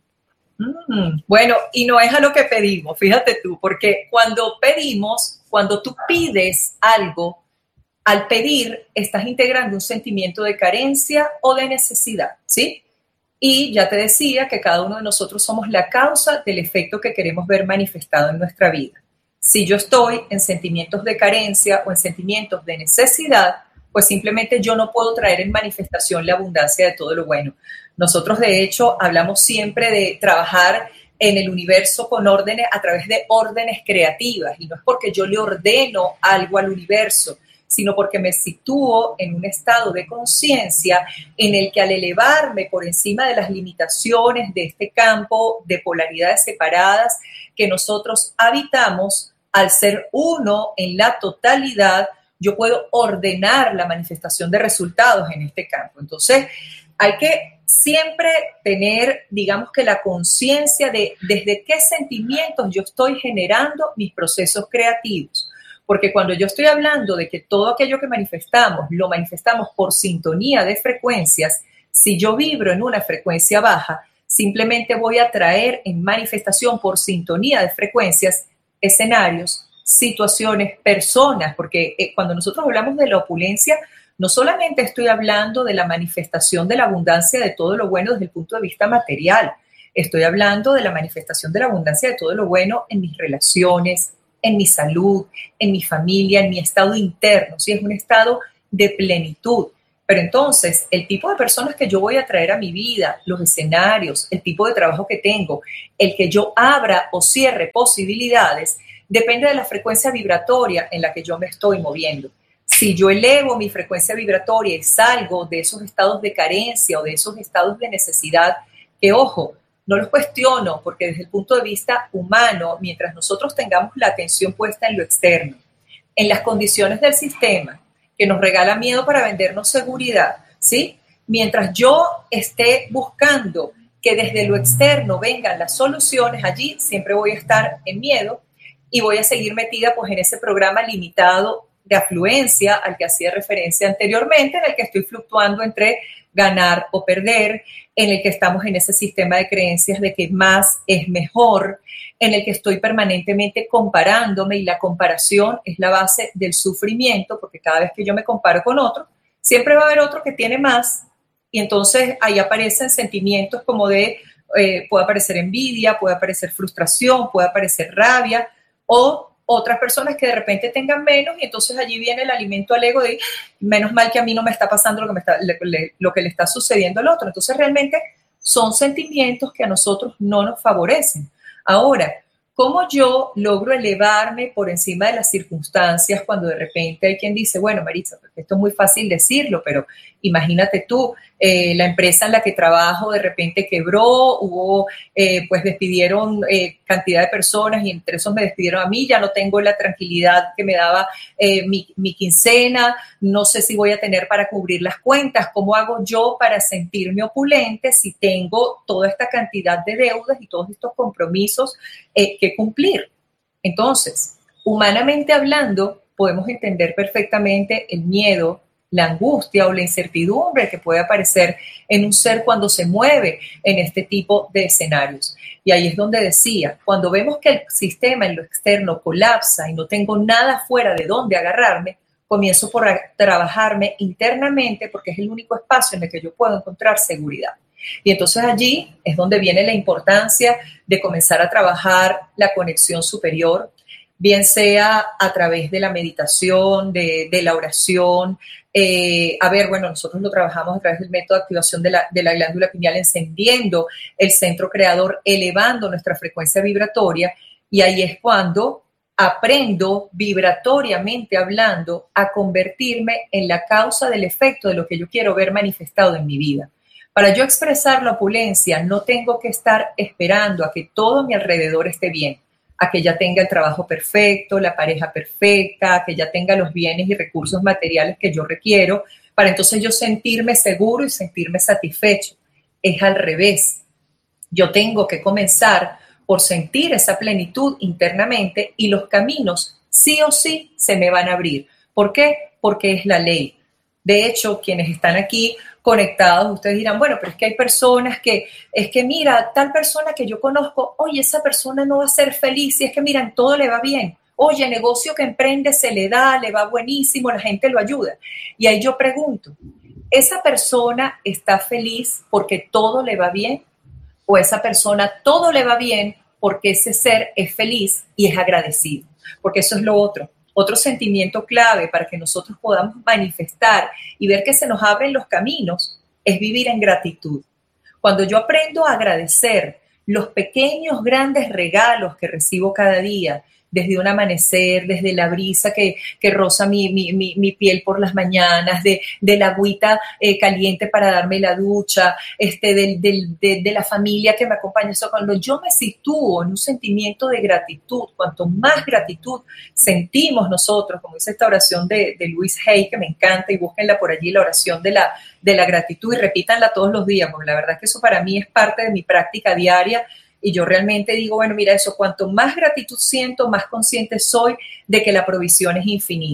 Mm, bueno, y no es a lo que pedimos, fíjate tú, porque cuando pedimos, cuando tú pides algo, al pedir estás integrando un sentimiento de carencia o de necesidad, ¿sí? Y ya te decía que cada uno de nosotros somos la causa del efecto que queremos ver manifestado en nuestra vida. Si yo estoy en sentimientos de carencia o en sentimientos de necesidad, pues simplemente yo no puedo traer en manifestación la abundancia de todo lo bueno. Nosotros, de hecho, hablamos siempre de trabajar en el universo con órdenes a través de órdenes creativas, y no es porque yo le ordeno algo al universo, sino porque me sitúo en un estado de conciencia en el que al elevarme por encima de las limitaciones de este campo de polaridades separadas que nosotros habitamos, al ser uno en la totalidad, yo puedo ordenar la manifestación de resultados en este campo. Entonces, hay que siempre tener, digamos que la conciencia de desde qué sentimientos yo estoy generando mis procesos creativos. Porque cuando yo estoy hablando de que todo aquello que manifestamos, lo manifestamos por sintonía de frecuencias, si yo vibro en una frecuencia baja, simplemente voy a traer en manifestación por sintonía de frecuencias escenarios, situaciones, personas, porque eh, cuando nosotros hablamos de la opulencia, no solamente estoy hablando de la manifestación de la abundancia de todo lo bueno desde el punto de vista material, estoy hablando de la manifestación de la abundancia de todo lo bueno en mis relaciones, en mi salud, en mi familia, en mi estado interno, ¿sí? Es un estado de plenitud. Pero entonces, el tipo de personas que yo voy a traer a mi vida, los escenarios, el tipo de trabajo que tengo, el que yo abra o cierre posibilidades, depende de la frecuencia vibratoria en la que yo me estoy moviendo. Si yo elevo mi frecuencia vibratoria y salgo de esos estados de carencia o de esos estados de necesidad, que ojo, no los cuestiono, porque desde el punto de vista humano, mientras nosotros tengamos la atención puesta en lo externo, en las condiciones del sistema, que nos regala miedo para vendernos seguridad, ¿sí? Mientras yo esté buscando que desde lo externo vengan las soluciones, allí siempre voy a estar en miedo y voy a seguir metida pues en ese programa limitado de afluencia al que hacía referencia anteriormente, en el que estoy fluctuando entre ganar o perder, en el que estamos en ese sistema de creencias de que más es mejor, en el que estoy permanentemente comparándome, y la comparación es la base del sufrimiento, porque cada vez que yo me comparo con otro, siempre va a haber otro que tiene más, y entonces ahí aparecen sentimientos como de, eh, puede aparecer envidia, puede aparecer frustración, puede aparecer rabia, o otras personas que de repente tengan menos, y entonces allí viene el alimento al ego de menos mal que a mí no me está pasando lo que, me está, le, le, lo que le está sucediendo al otro. Entonces realmente son sentimientos que a nosotros no nos favorecen. Ahora, ¿cómo yo logro elevarme por encima de las circunstancias cuando de repente hay quien dice, bueno, Maritza, esto es muy fácil decirlo, pero imagínate tú, eh, la empresa en la que trabajo de repente quebró, hubo, eh, pues despidieron eh, cantidad de personas y entre esos me despidieron a mí, ya no tengo la tranquilidad que me daba eh, mi, mi quincena, no sé si voy a tener para cubrir las cuentas, ¿cómo hago yo para sentirme opulente si tengo toda esta cantidad de deudas y todos estos compromisos eh, que cumplir? Entonces, humanamente hablando, podemos entender perfectamente el miedo, la angustia o la incertidumbre que puede aparecer en un ser cuando se mueve en este tipo de escenarios. Y ahí es donde decía, cuando vemos que el sistema en lo externo colapsa y no tengo nada fuera de donde agarrarme, comienzo por trabajarme internamente porque es el único espacio en el que yo puedo encontrar seguridad. Y entonces allí es donde viene la importancia de comenzar a trabajar la conexión superior, bien sea a través de la meditación, de, de la oración. Eh, a ver, bueno, nosotros lo trabajamos a través del método de activación de la, de la glándula pineal, encendiendo el centro creador, elevando nuestra frecuencia vibratoria, y ahí es cuando aprendo vibratoriamente hablando a convertirme en la causa del efecto de lo que yo quiero ver manifestado en mi vida. Para yo expresar la opulencia, no tengo que estar esperando a que todo a mi alrededor esté bien, a que ya tenga el trabajo perfecto, la pareja perfecta, a que ya tenga los bienes y recursos materiales que yo requiero, para entonces yo sentirme seguro y sentirme satisfecho. Es al revés. Yo tengo que comenzar por sentir esa plenitud internamente y los caminos sí o sí se me van a abrir. ¿Por qué? Porque es la ley. De hecho, quienes están aquí conectados, ustedes dirán, bueno, pero es que hay personas que, es que mira, tal persona que yo conozco, oye, esa persona no va a ser feliz, y es que mira, en todo le va bien. Oye, negocio que emprende se le da, le va buenísimo, la gente lo ayuda. Y ahí yo pregunto, ¿esa persona está feliz porque todo le va bien? ¿O esa persona todo le va bien porque ese ser es feliz y es agradecido? Porque eso es lo otro. Otro sentimiento clave para que nosotros podamos manifestar y ver que se nos abren los caminos es vivir en gratitud. Cuando yo aprendo a agradecer los pequeños, grandes regalos que recibo cada día, desde un amanecer, desde la brisa que, que roza mi, mi, mi, mi piel por las mañanas, de, de la agüita eh, caliente para darme la ducha, este, del, del, de, de la familia que me acompaña. Eso, cuando yo me sitúo en un sentimiento de gratitud, cuanto más gratitud sentimos nosotros, como dice esta oración de, de Louise Hay, que me encanta, y búsquenla por allí, la oración de la, de la gratitud, y repítanla todos los días, porque la verdad es que eso para mí es parte de mi práctica diaria. Y yo realmente digo, bueno, mira eso, cuanto más gratitud siento, más consciente soy de que la provisión es infinita.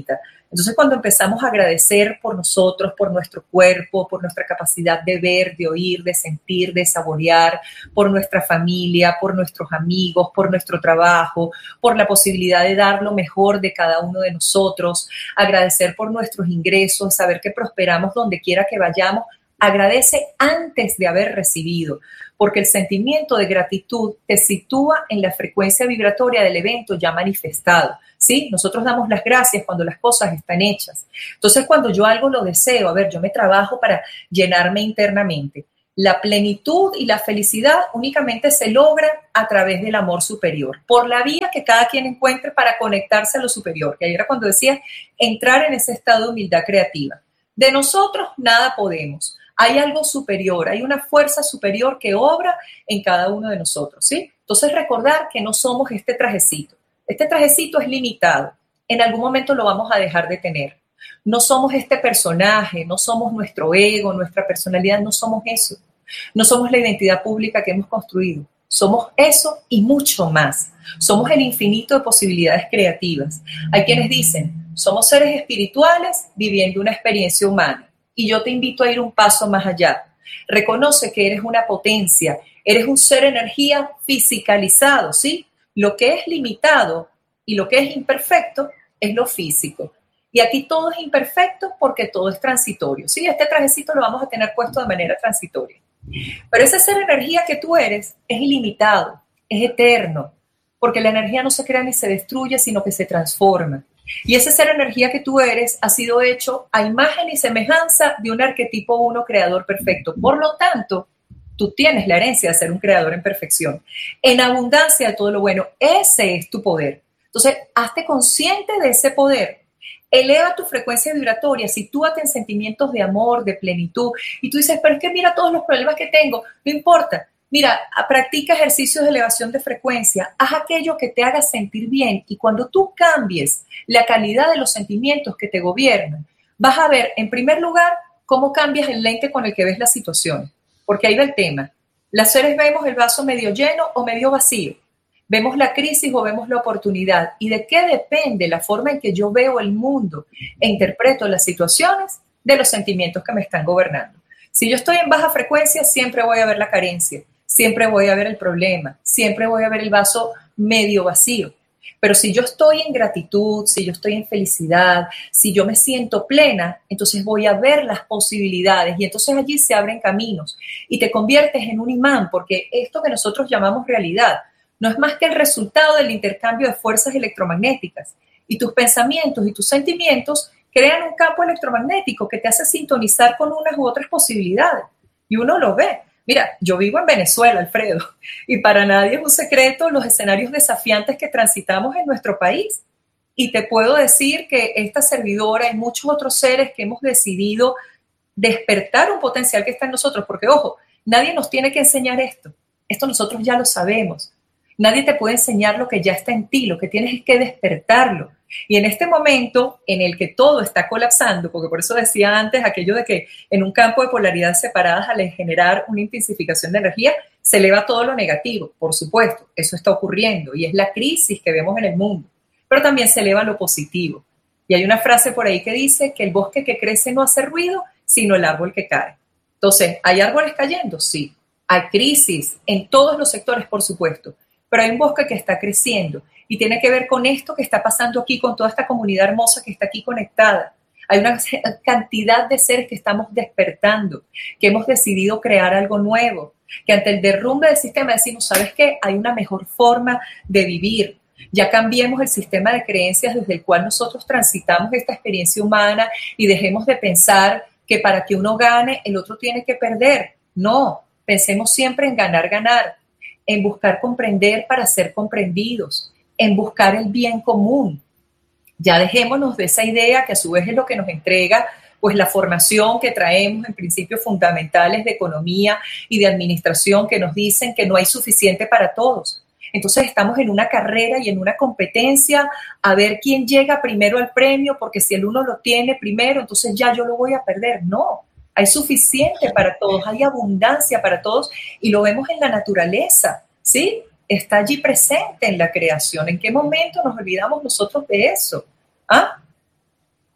Entonces, cuando empezamos a agradecer por nosotros, por nuestro cuerpo, por nuestra capacidad de ver, de oír, de sentir, de saborear, por nuestra familia, por nuestros amigos, por nuestro trabajo, por la posibilidad de dar lo mejor de cada uno de nosotros, agradecer por nuestros ingresos, saber que prosperamos donde quiera que vayamos, agradece antes de haber recibido, porque el sentimiento de gratitud te sitúa en la frecuencia vibratoria del evento ya manifestado, ¿sí? Nosotros damos las gracias cuando las cosas están hechas. Entonces, cuando yo algo lo deseo, a ver, yo me trabajo para llenarme internamente. La plenitud y la felicidad únicamente se logra a través del amor superior, por la vía que cada quien encuentre para conectarse a lo superior, que ayer era cuando decía entrar en ese estado de humildad creativa. De nosotros nada podemos. Hay algo superior, hay una fuerza superior que obra en cada uno de nosotros, ¿sí? Entonces, recordar que no somos este trajecito. Este trajecito es limitado. En algún momento lo vamos a dejar de tener. No somos este personaje, no somos nuestro ego, nuestra personalidad, no somos eso. No somos la identidad pública que hemos construido. Somos eso y mucho más. Somos el infinito de posibilidades creativas. Hay quienes dicen, somos seres espirituales viviendo una experiencia humana. Y yo te invito a ir un paso más allá. Reconoce que eres una potencia, eres un ser energía fisicalizado, ¿sí? Lo que es limitado y lo que es imperfecto es lo físico. Y aquí todo es imperfecto porque todo es transitorio, ¿sí? Este trajecito lo vamos a tener puesto de manera transitoria. Pero ese ser energía que tú eres es ilimitado, es eterno, porque la energía no se crea ni se destruye, sino que se transforma. Y ese ser energía que tú eres ha sido hecho a imagen y semejanza de un arquetipo uno creador perfecto. Por lo tanto, tú tienes la herencia de ser un creador en perfección, en abundancia de todo lo bueno. Ese es tu poder. Entonces, hazte consciente de ese poder. Eleva tu frecuencia vibratoria, sitúate en sentimientos de amor, de plenitud. Y tú dices, pero es que mira todos los problemas que tengo. No importa. Mira, practica ejercicios de elevación de frecuencia, haz aquello que te haga sentir bien y cuando tú cambies la calidad de los sentimientos que te gobiernan, vas a ver, en primer lugar, cómo cambias el lente con el que ves la situación, porque ahí va el tema. Las seres vemos el vaso medio lleno o medio vacío, vemos la crisis o vemos la oportunidad. ¿Y de qué depende la forma en que yo veo el mundo e interpreto las situaciones? De los sentimientos que me están gobernando. Si yo estoy en baja frecuencia, siempre voy a ver la carencia. Siempre voy a ver el problema, siempre voy a ver el vaso medio vacío. Pero si yo estoy en gratitud, si yo estoy en felicidad, si yo me siento plena, entonces voy a ver las posibilidades y entonces allí se abren caminos y te conviertes en un imán, porque esto que nosotros llamamos realidad no es más que el resultado del intercambio de fuerzas electromagnéticas y tus pensamientos y tus sentimientos crean un campo electromagnético que te hace sintonizar con unas u otras posibilidades y uno lo ve. Mira, yo vivo en Venezuela, Alfredo, y para nadie es un secreto los escenarios desafiantes que transitamos en nuestro país. Y te puedo decir que esta servidora y muchos otros seres que hemos decidido despertar un potencial que está en nosotros, porque ojo, nadie nos tiene que enseñar esto. Esto nosotros ya lo sabemos. Nadie te puede enseñar lo que ya está en ti, lo que tienes es que despertarlo. Y en este momento en el que todo está colapsando, porque por eso decía antes aquello de que en un campo de polaridades separadas al generar una intensificación de energía, se eleva todo lo negativo, por supuesto, eso está ocurriendo y es la crisis que vemos en el mundo, pero también se eleva lo positivo. Y hay una frase por ahí que dice que el bosque que crece no hace ruido, sino el árbol que cae. Entonces, ¿hay árboles cayendo? Sí. Hay crisis en todos los sectores, por supuesto, pero hay un bosque que está creciendo y tiene que ver con esto que está pasando aquí, con toda esta comunidad hermosa que está aquí conectada. Hay una cantidad de seres que estamos despertando, que hemos decidido crear algo nuevo, que ante el derrumbe del sistema decimos, ¿sabes qué? Hay una mejor forma de vivir. Ya cambiemos el sistema de creencias desde el cual nosotros transitamos esta experiencia humana y dejemos de pensar que para que uno gane, el otro tiene que perder. No, pensemos siempre en ganar, ganar, en buscar comprender para ser comprendidos, en buscar el bien común. Ya dejémonos de esa idea que a su vez es lo que nos entrega pues la formación que traemos en principios fundamentales de economía y de administración que nos dicen que no hay suficiente para todos. Entonces estamos en una carrera y en una competencia a ver quién llega primero al premio, porque si el uno lo tiene primero, entonces ya yo lo voy a perder. No, hay suficiente para todos, hay abundancia para todos y lo vemos en la naturaleza, ¿sí? Está allí presente en la creación. ¿En qué momento nos olvidamos nosotros de eso? ¿Ah?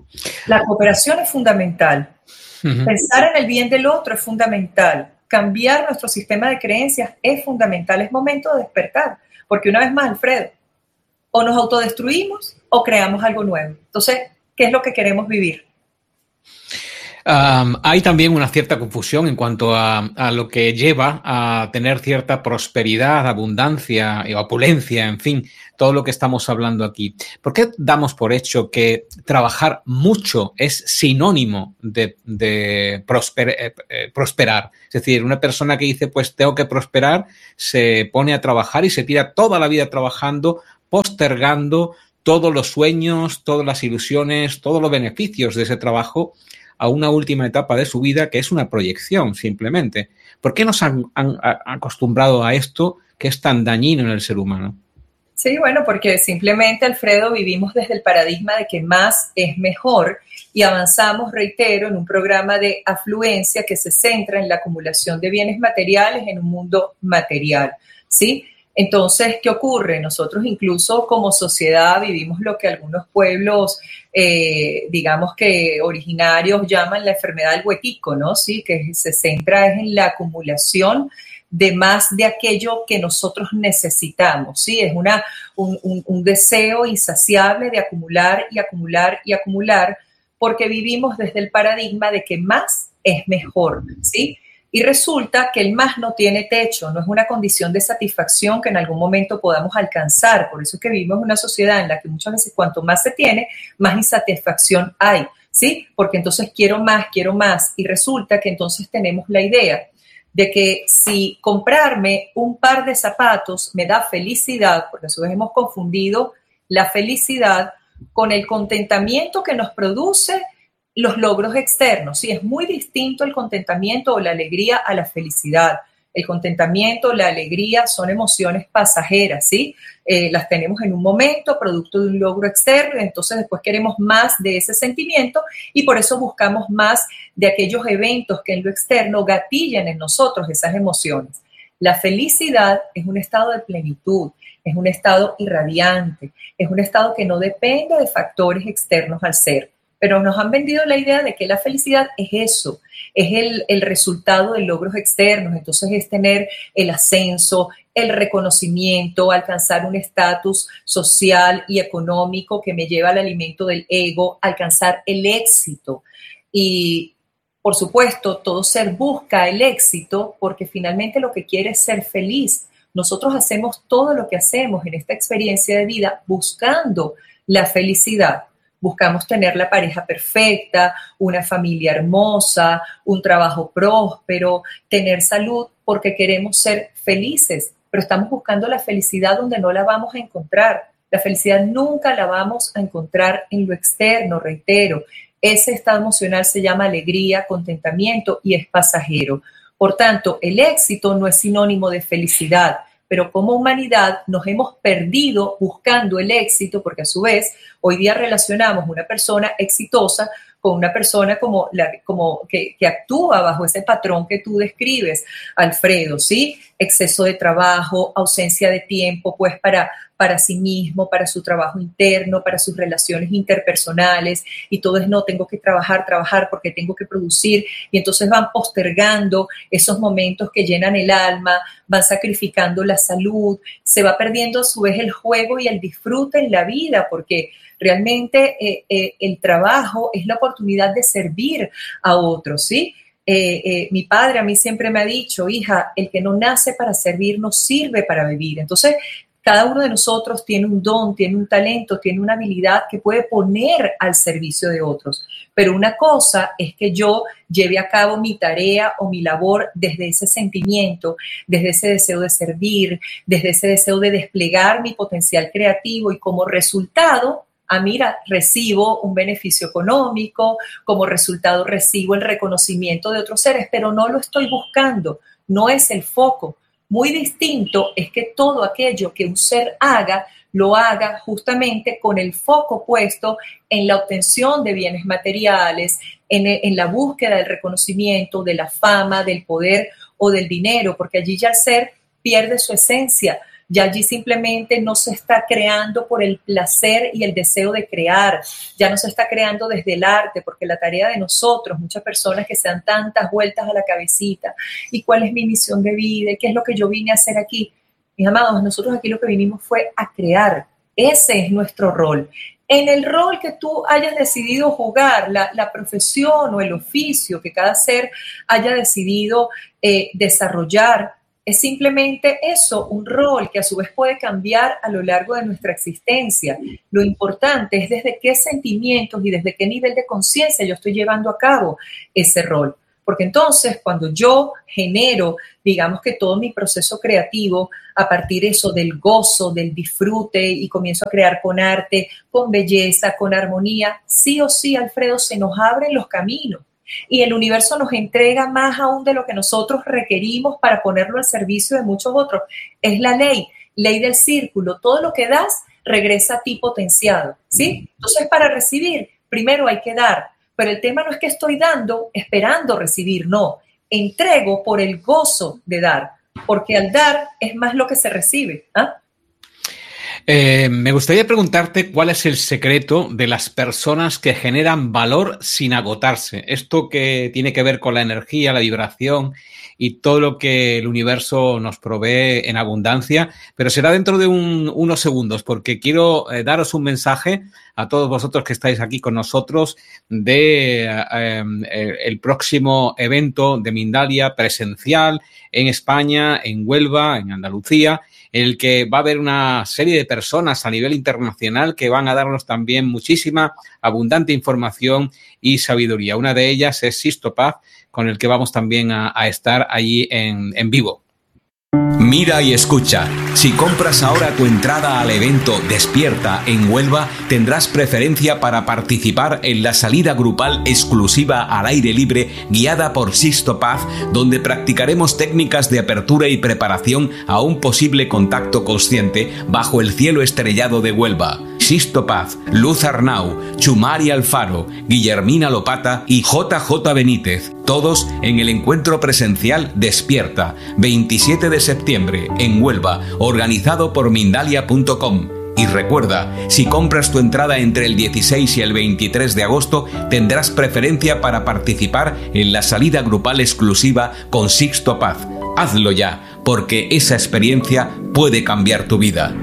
La cooperación es fundamental. Uh-huh. Pensar en el bien del otro es fundamental. Cambiar nuestro sistema de creencias es fundamental. Es momento de despertar. Porque una vez más, Alfredo, o nos autodestruimos o creamos algo nuevo. Entonces, ¿qué es lo que queremos vivir? Um, hay también una cierta confusión en cuanto a, a lo que lleva a tener cierta prosperidad, abundancia y opulencia, en fin, todo lo que estamos hablando aquí. ¿Por qué damos por hecho que trabajar mucho es sinónimo de, de prosper, eh, eh, prosperar? Es decir, una persona que dice, pues tengo que prosperar, se pone a trabajar y se tira toda la vida trabajando, postergando todos los sueños, todas las ilusiones, todos los beneficios de ese trabajo a una última etapa de su vida que es una proyección simplemente. ¿Por qué nos han, han, han acostumbrado a esto que es tan dañino en el ser humano? Sí, bueno, porque simplemente, Alfredo, vivimos desde el paradigma de que más es mejor y avanzamos, reitero, en un programa de afluencia que se centra en la acumulación de bienes materiales en un mundo material, ¿sí? Entonces, ¿qué ocurre? Nosotros incluso como sociedad vivimos lo que algunos pueblos, eh, digamos que originarios, llaman la enfermedad del huequico, ¿no? Sí, que se centra en la acumulación de más de aquello que nosotros necesitamos, ¿sí? Es una, un, un, un deseo insaciable de acumular y acumular y acumular porque vivimos desde el paradigma de que más es mejor, ¿sí? Y resulta que el más no tiene techo, no es una condición de satisfacción que en algún momento podamos alcanzar. Por eso es que vivimos en una sociedad en la que muchas veces cuanto más se tiene, más insatisfacción hay, ¿sí? Porque entonces quiero más, quiero más. Y resulta que entonces tenemos la idea de que si comprarme un par de zapatos me da felicidad, porque a su vez hemos confundido la felicidad con el contentamiento que nos produce los logros externos. Sí, es muy distinto el contentamiento o la alegría a la felicidad. El contentamiento, la alegría son emociones pasajeras, ¿sí? Eh, las tenemos en un momento, producto de un logro externo, y entonces después queremos más de ese sentimiento y por eso buscamos más de aquellos eventos que en lo externo gatillan en nosotros esas emociones. La felicidad es un estado de plenitud, es un estado irradiante, es un estado que no depende de factores externos al ser. Pero nos han vendido la idea de que la felicidad es eso, es el, el resultado de logros externos, entonces es tener el ascenso, el reconocimiento, alcanzar un estatus social y económico que me lleva al alimento del ego, alcanzar el éxito. Y, por supuesto, todo ser busca el éxito porque finalmente lo que quiere es ser feliz. Nosotros hacemos todo lo que hacemos en esta experiencia de vida buscando la felicidad. Buscamos tener la pareja perfecta, una familia hermosa, un trabajo próspero, tener salud, porque queremos ser felices, pero estamos buscando la felicidad donde no la vamos a encontrar. La felicidad nunca la vamos a encontrar en lo externo, reitero. Ese estado emocional se llama alegría, contentamiento y es pasajero. Por tanto, el éxito no es sinónimo de felicidad, pero como humanidad nos hemos perdido buscando el éxito porque a su vez hoy día relacionamos una persona exitosa con una persona como la, como que, que actúa bajo ese patrón que tú describes, Alfredo, ¿sí? Exceso de trabajo, ausencia de tiempo, pues para, para sí mismo, para su trabajo interno, para sus relaciones interpersonales y todo es no, tengo que trabajar, trabajar porque tengo que producir y entonces van postergando esos momentos que llenan el alma, van sacrificando la salud, se va perdiendo a su vez el juego y el disfrute en la vida porque realmente eh, eh, el trabajo es la oportunidad de servir a otros, ¿sí? Eh, eh, mi padre a mí siempre me ha dicho, hija, el que no nace para servir no sirve para vivir. Entonces, cada uno de nosotros tiene un don, tiene un talento, tiene una habilidad que puede poner al servicio de otros. Pero una cosa es que yo lleve a cabo mi tarea o mi labor desde ese sentimiento, desde ese deseo de servir, desde ese deseo de desplegar mi potencial creativo y como resultado, ah, mira, recibo un beneficio económico, como resultado recibo el reconocimiento de otros seres, pero no lo estoy buscando, no es el foco. Muy distinto es que todo aquello que un ser haga, lo haga justamente con el foco puesto en la obtención de bienes materiales, en, en la búsqueda del reconocimiento, de la fama, del poder o del dinero, porque allí ya el ser pierde su esencia. Ya allí simplemente no se está creando por el placer y el deseo de crear, ya no se está creando desde el arte, porque la tarea de nosotros, muchas personas que se dan tantas vueltas a la cabecita, ¿y cuál es mi misión de vida? ¿Qué es lo que yo vine a hacer aquí? Mis amados, nosotros aquí lo que vinimos fue a crear. Ese es nuestro rol. En el rol que tú hayas decidido jugar, la, la profesión o el oficio que cada ser haya decidido eh, desarrollar, es simplemente eso, un rol que a su vez puede cambiar a lo largo de nuestra existencia. Lo importante es desde qué sentimientos y desde qué nivel de conciencia yo estoy llevando a cabo ese rol. Porque entonces cuando yo genero, digamos que todo mi proceso creativo a partir de eso del gozo, del disfrute y comienzo a crear con arte, con belleza, con armonía, sí o sí, Alfredo, se nos abren los caminos y el universo nos entrega más aún de lo que nosotros requerimos para ponerlo al servicio de muchos otros. Es la ley, ley del círculo. Todo lo que das regresa a ti potenciado, ¿sí? Entonces, para recibir, primero hay que dar. Pero el tema no es que estoy dando esperando recibir, no. Entrego por el gozo de dar, porque al dar es más lo que se recibe. ¿Ah? Eh, me gustaría preguntarte cuál es el secreto de las personas que generan valor sin agotarse. Esto que tiene que ver con la energía, la vibración y todo lo que el universo nos provee en abundancia, pero será dentro de un, unos segundos, porque quiero eh, daros un mensaje a todos vosotros que estáis aquí con nosotros de eh, el próximo evento de Mindalia presencial en España, en Huelva, en Andalucía, en el que va a haber una serie de personas a nivel internacional que van a darnos también muchísima, abundante información y sabiduría. Una de ellas es Sixto Paz, con el que vamos también a, a estar allí en, en vivo. Mira y escucha. Si compras ahora tu entrada al evento Despierta en Huelva, tendrás preferencia para participar en la salida grupal exclusiva al aire libre guiada por Sixto Paz, donde practicaremos técnicas de apertura y preparación a un posible contacto consciente bajo el cielo estrellado de Huelva. Sixto Paz, Luz Arnau, Chumari Alfaro, Guillermina Lopata y J J Benítez, todos en el encuentro presencial Despierta, veintisiete de septiembre, en Huelva, organizado por Mindalia punto com. Y recuerda, si compras tu entrada entre el dieciséis y el veintitrés de agosto, tendrás preferencia para participar en la salida grupal exclusiva con Sixto Paz. Hazlo ya, porque esa experiencia puede cambiar tu vida.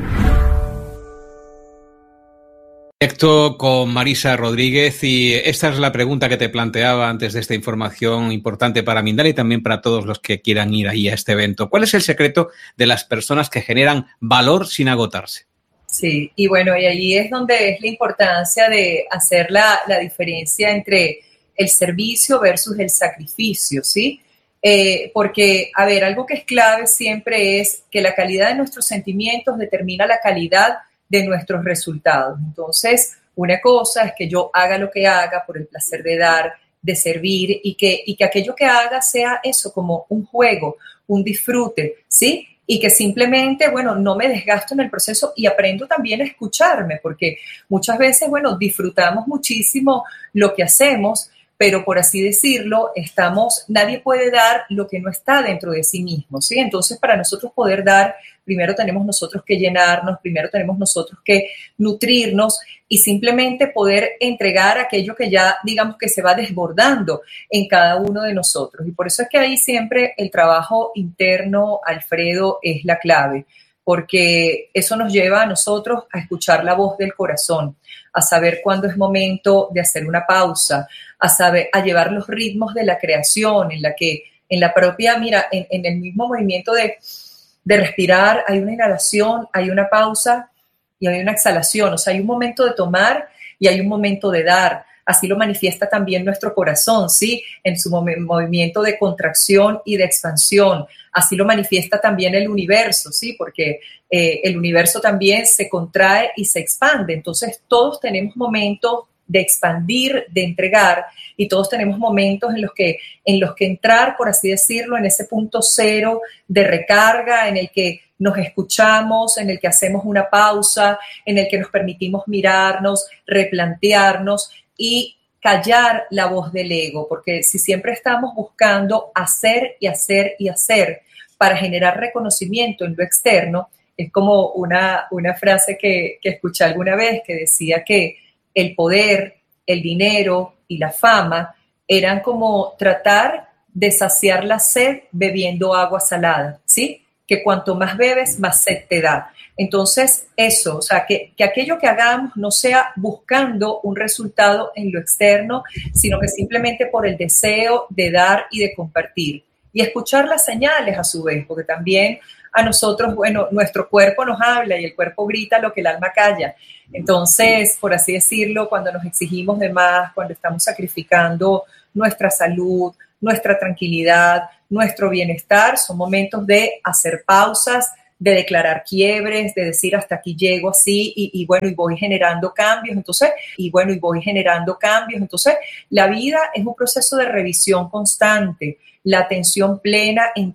Directo con Marisa Rodríguez, y esta es la pregunta que te planteaba antes de esta información importante para Mindalia y también para todos los que quieran ir ahí a este evento. ¿Cuál es el secreto de las personas que generan valor sin agotarse? Sí, y bueno, y ahí es donde es la importancia de hacer la, la diferencia entre el servicio versus el sacrificio, ¿sí? Eh, porque, a ver, algo que es clave siempre es que la calidad de nuestros sentimientos determina la calidad de nuestros resultados. Entonces, una cosa es que yo haga lo que haga por el placer de dar, de servir, y que, y que aquello que haga sea eso, como un juego, un disfrute, ¿sí? Y que simplemente, bueno, no me desgasto en el proceso y aprendo también a escucharme, porque muchas veces, bueno, disfrutamos muchísimo lo que hacemos, pero por así decirlo, estamos, nadie puede dar lo que no está dentro de sí mismo, ¿sí? Entonces, para nosotros poder dar, primero tenemos nosotros que llenarnos, primero tenemos nosotros que nutrirnos y simplemente poder entregar aquello que ya, digamos, que se va desbordando en cada uno de nosotros. Y por eso es que ahí siempre el trabajo interno, Alfredo, es la clave, porque eso nos lleva a nosotros a escuchar la voz del corazón, a saber cuándo es momento de hacer una pausa, a saber, a llevar los ritmos de la creación, en la que, en la propia, mira, en, en el mismo movimiento de, de respirar, hay una inhalación, hay una pausa y hay una exhalación. O sea, hay un momento de tomar y hay un momento de dar. Así lo manifiesta también nuestro corazón, ¿sí? En su mov- movimiento de contracción y de expansión. Así lo manifiesta también el universo, ¿sí? Porque eh, el universo también se contrae y se expande. Entonces, todos tenemos momentos de expandir, de entregar, y todos tenemos momentos en los que, en los que entrar, por así decirlo, en ese punto cero de recarga, en el que nos escuchamos, en el que hacemos una pausa, en el que nos permitimos mirarnos, replantearnos y callar la voz del ego, porque si siempre estamos buscando hacer y hacer y hacer para generar reconocimiento en lo externo, Es como una, una frase que, que escuché alguna vez que decía que el poder, el dinero y la fama eran como tratar de saciar la sed bebiendo agua salada, ¿sí? Que cuanto más bebes, más sed te da. Entonces, eso, o sea, que, que aquello que hagamos no sea buscando un resultado en lo externo, sino que simplemente por el deseo de dar y de compartir. Y escuchar las señales a su vez, porque también a nosotros, bueno, nuestro cuerpo nos habla y el cuerpo grita lo que el alma calla. Entonces, por así decirlo, cuando nos exigimos de más, cuando estamos sacrificando nuestra salud, nuestra tranquilidad, nuestro bienestar, son momentos de hacer pausas, de declarar quiebres, de decir hasta aquí llego así y, y bueno, y voy generando cambios, entonces, y bueno, y voy generando cambios. Entonces, la vida es un proceso de revisión constante, la atención plena en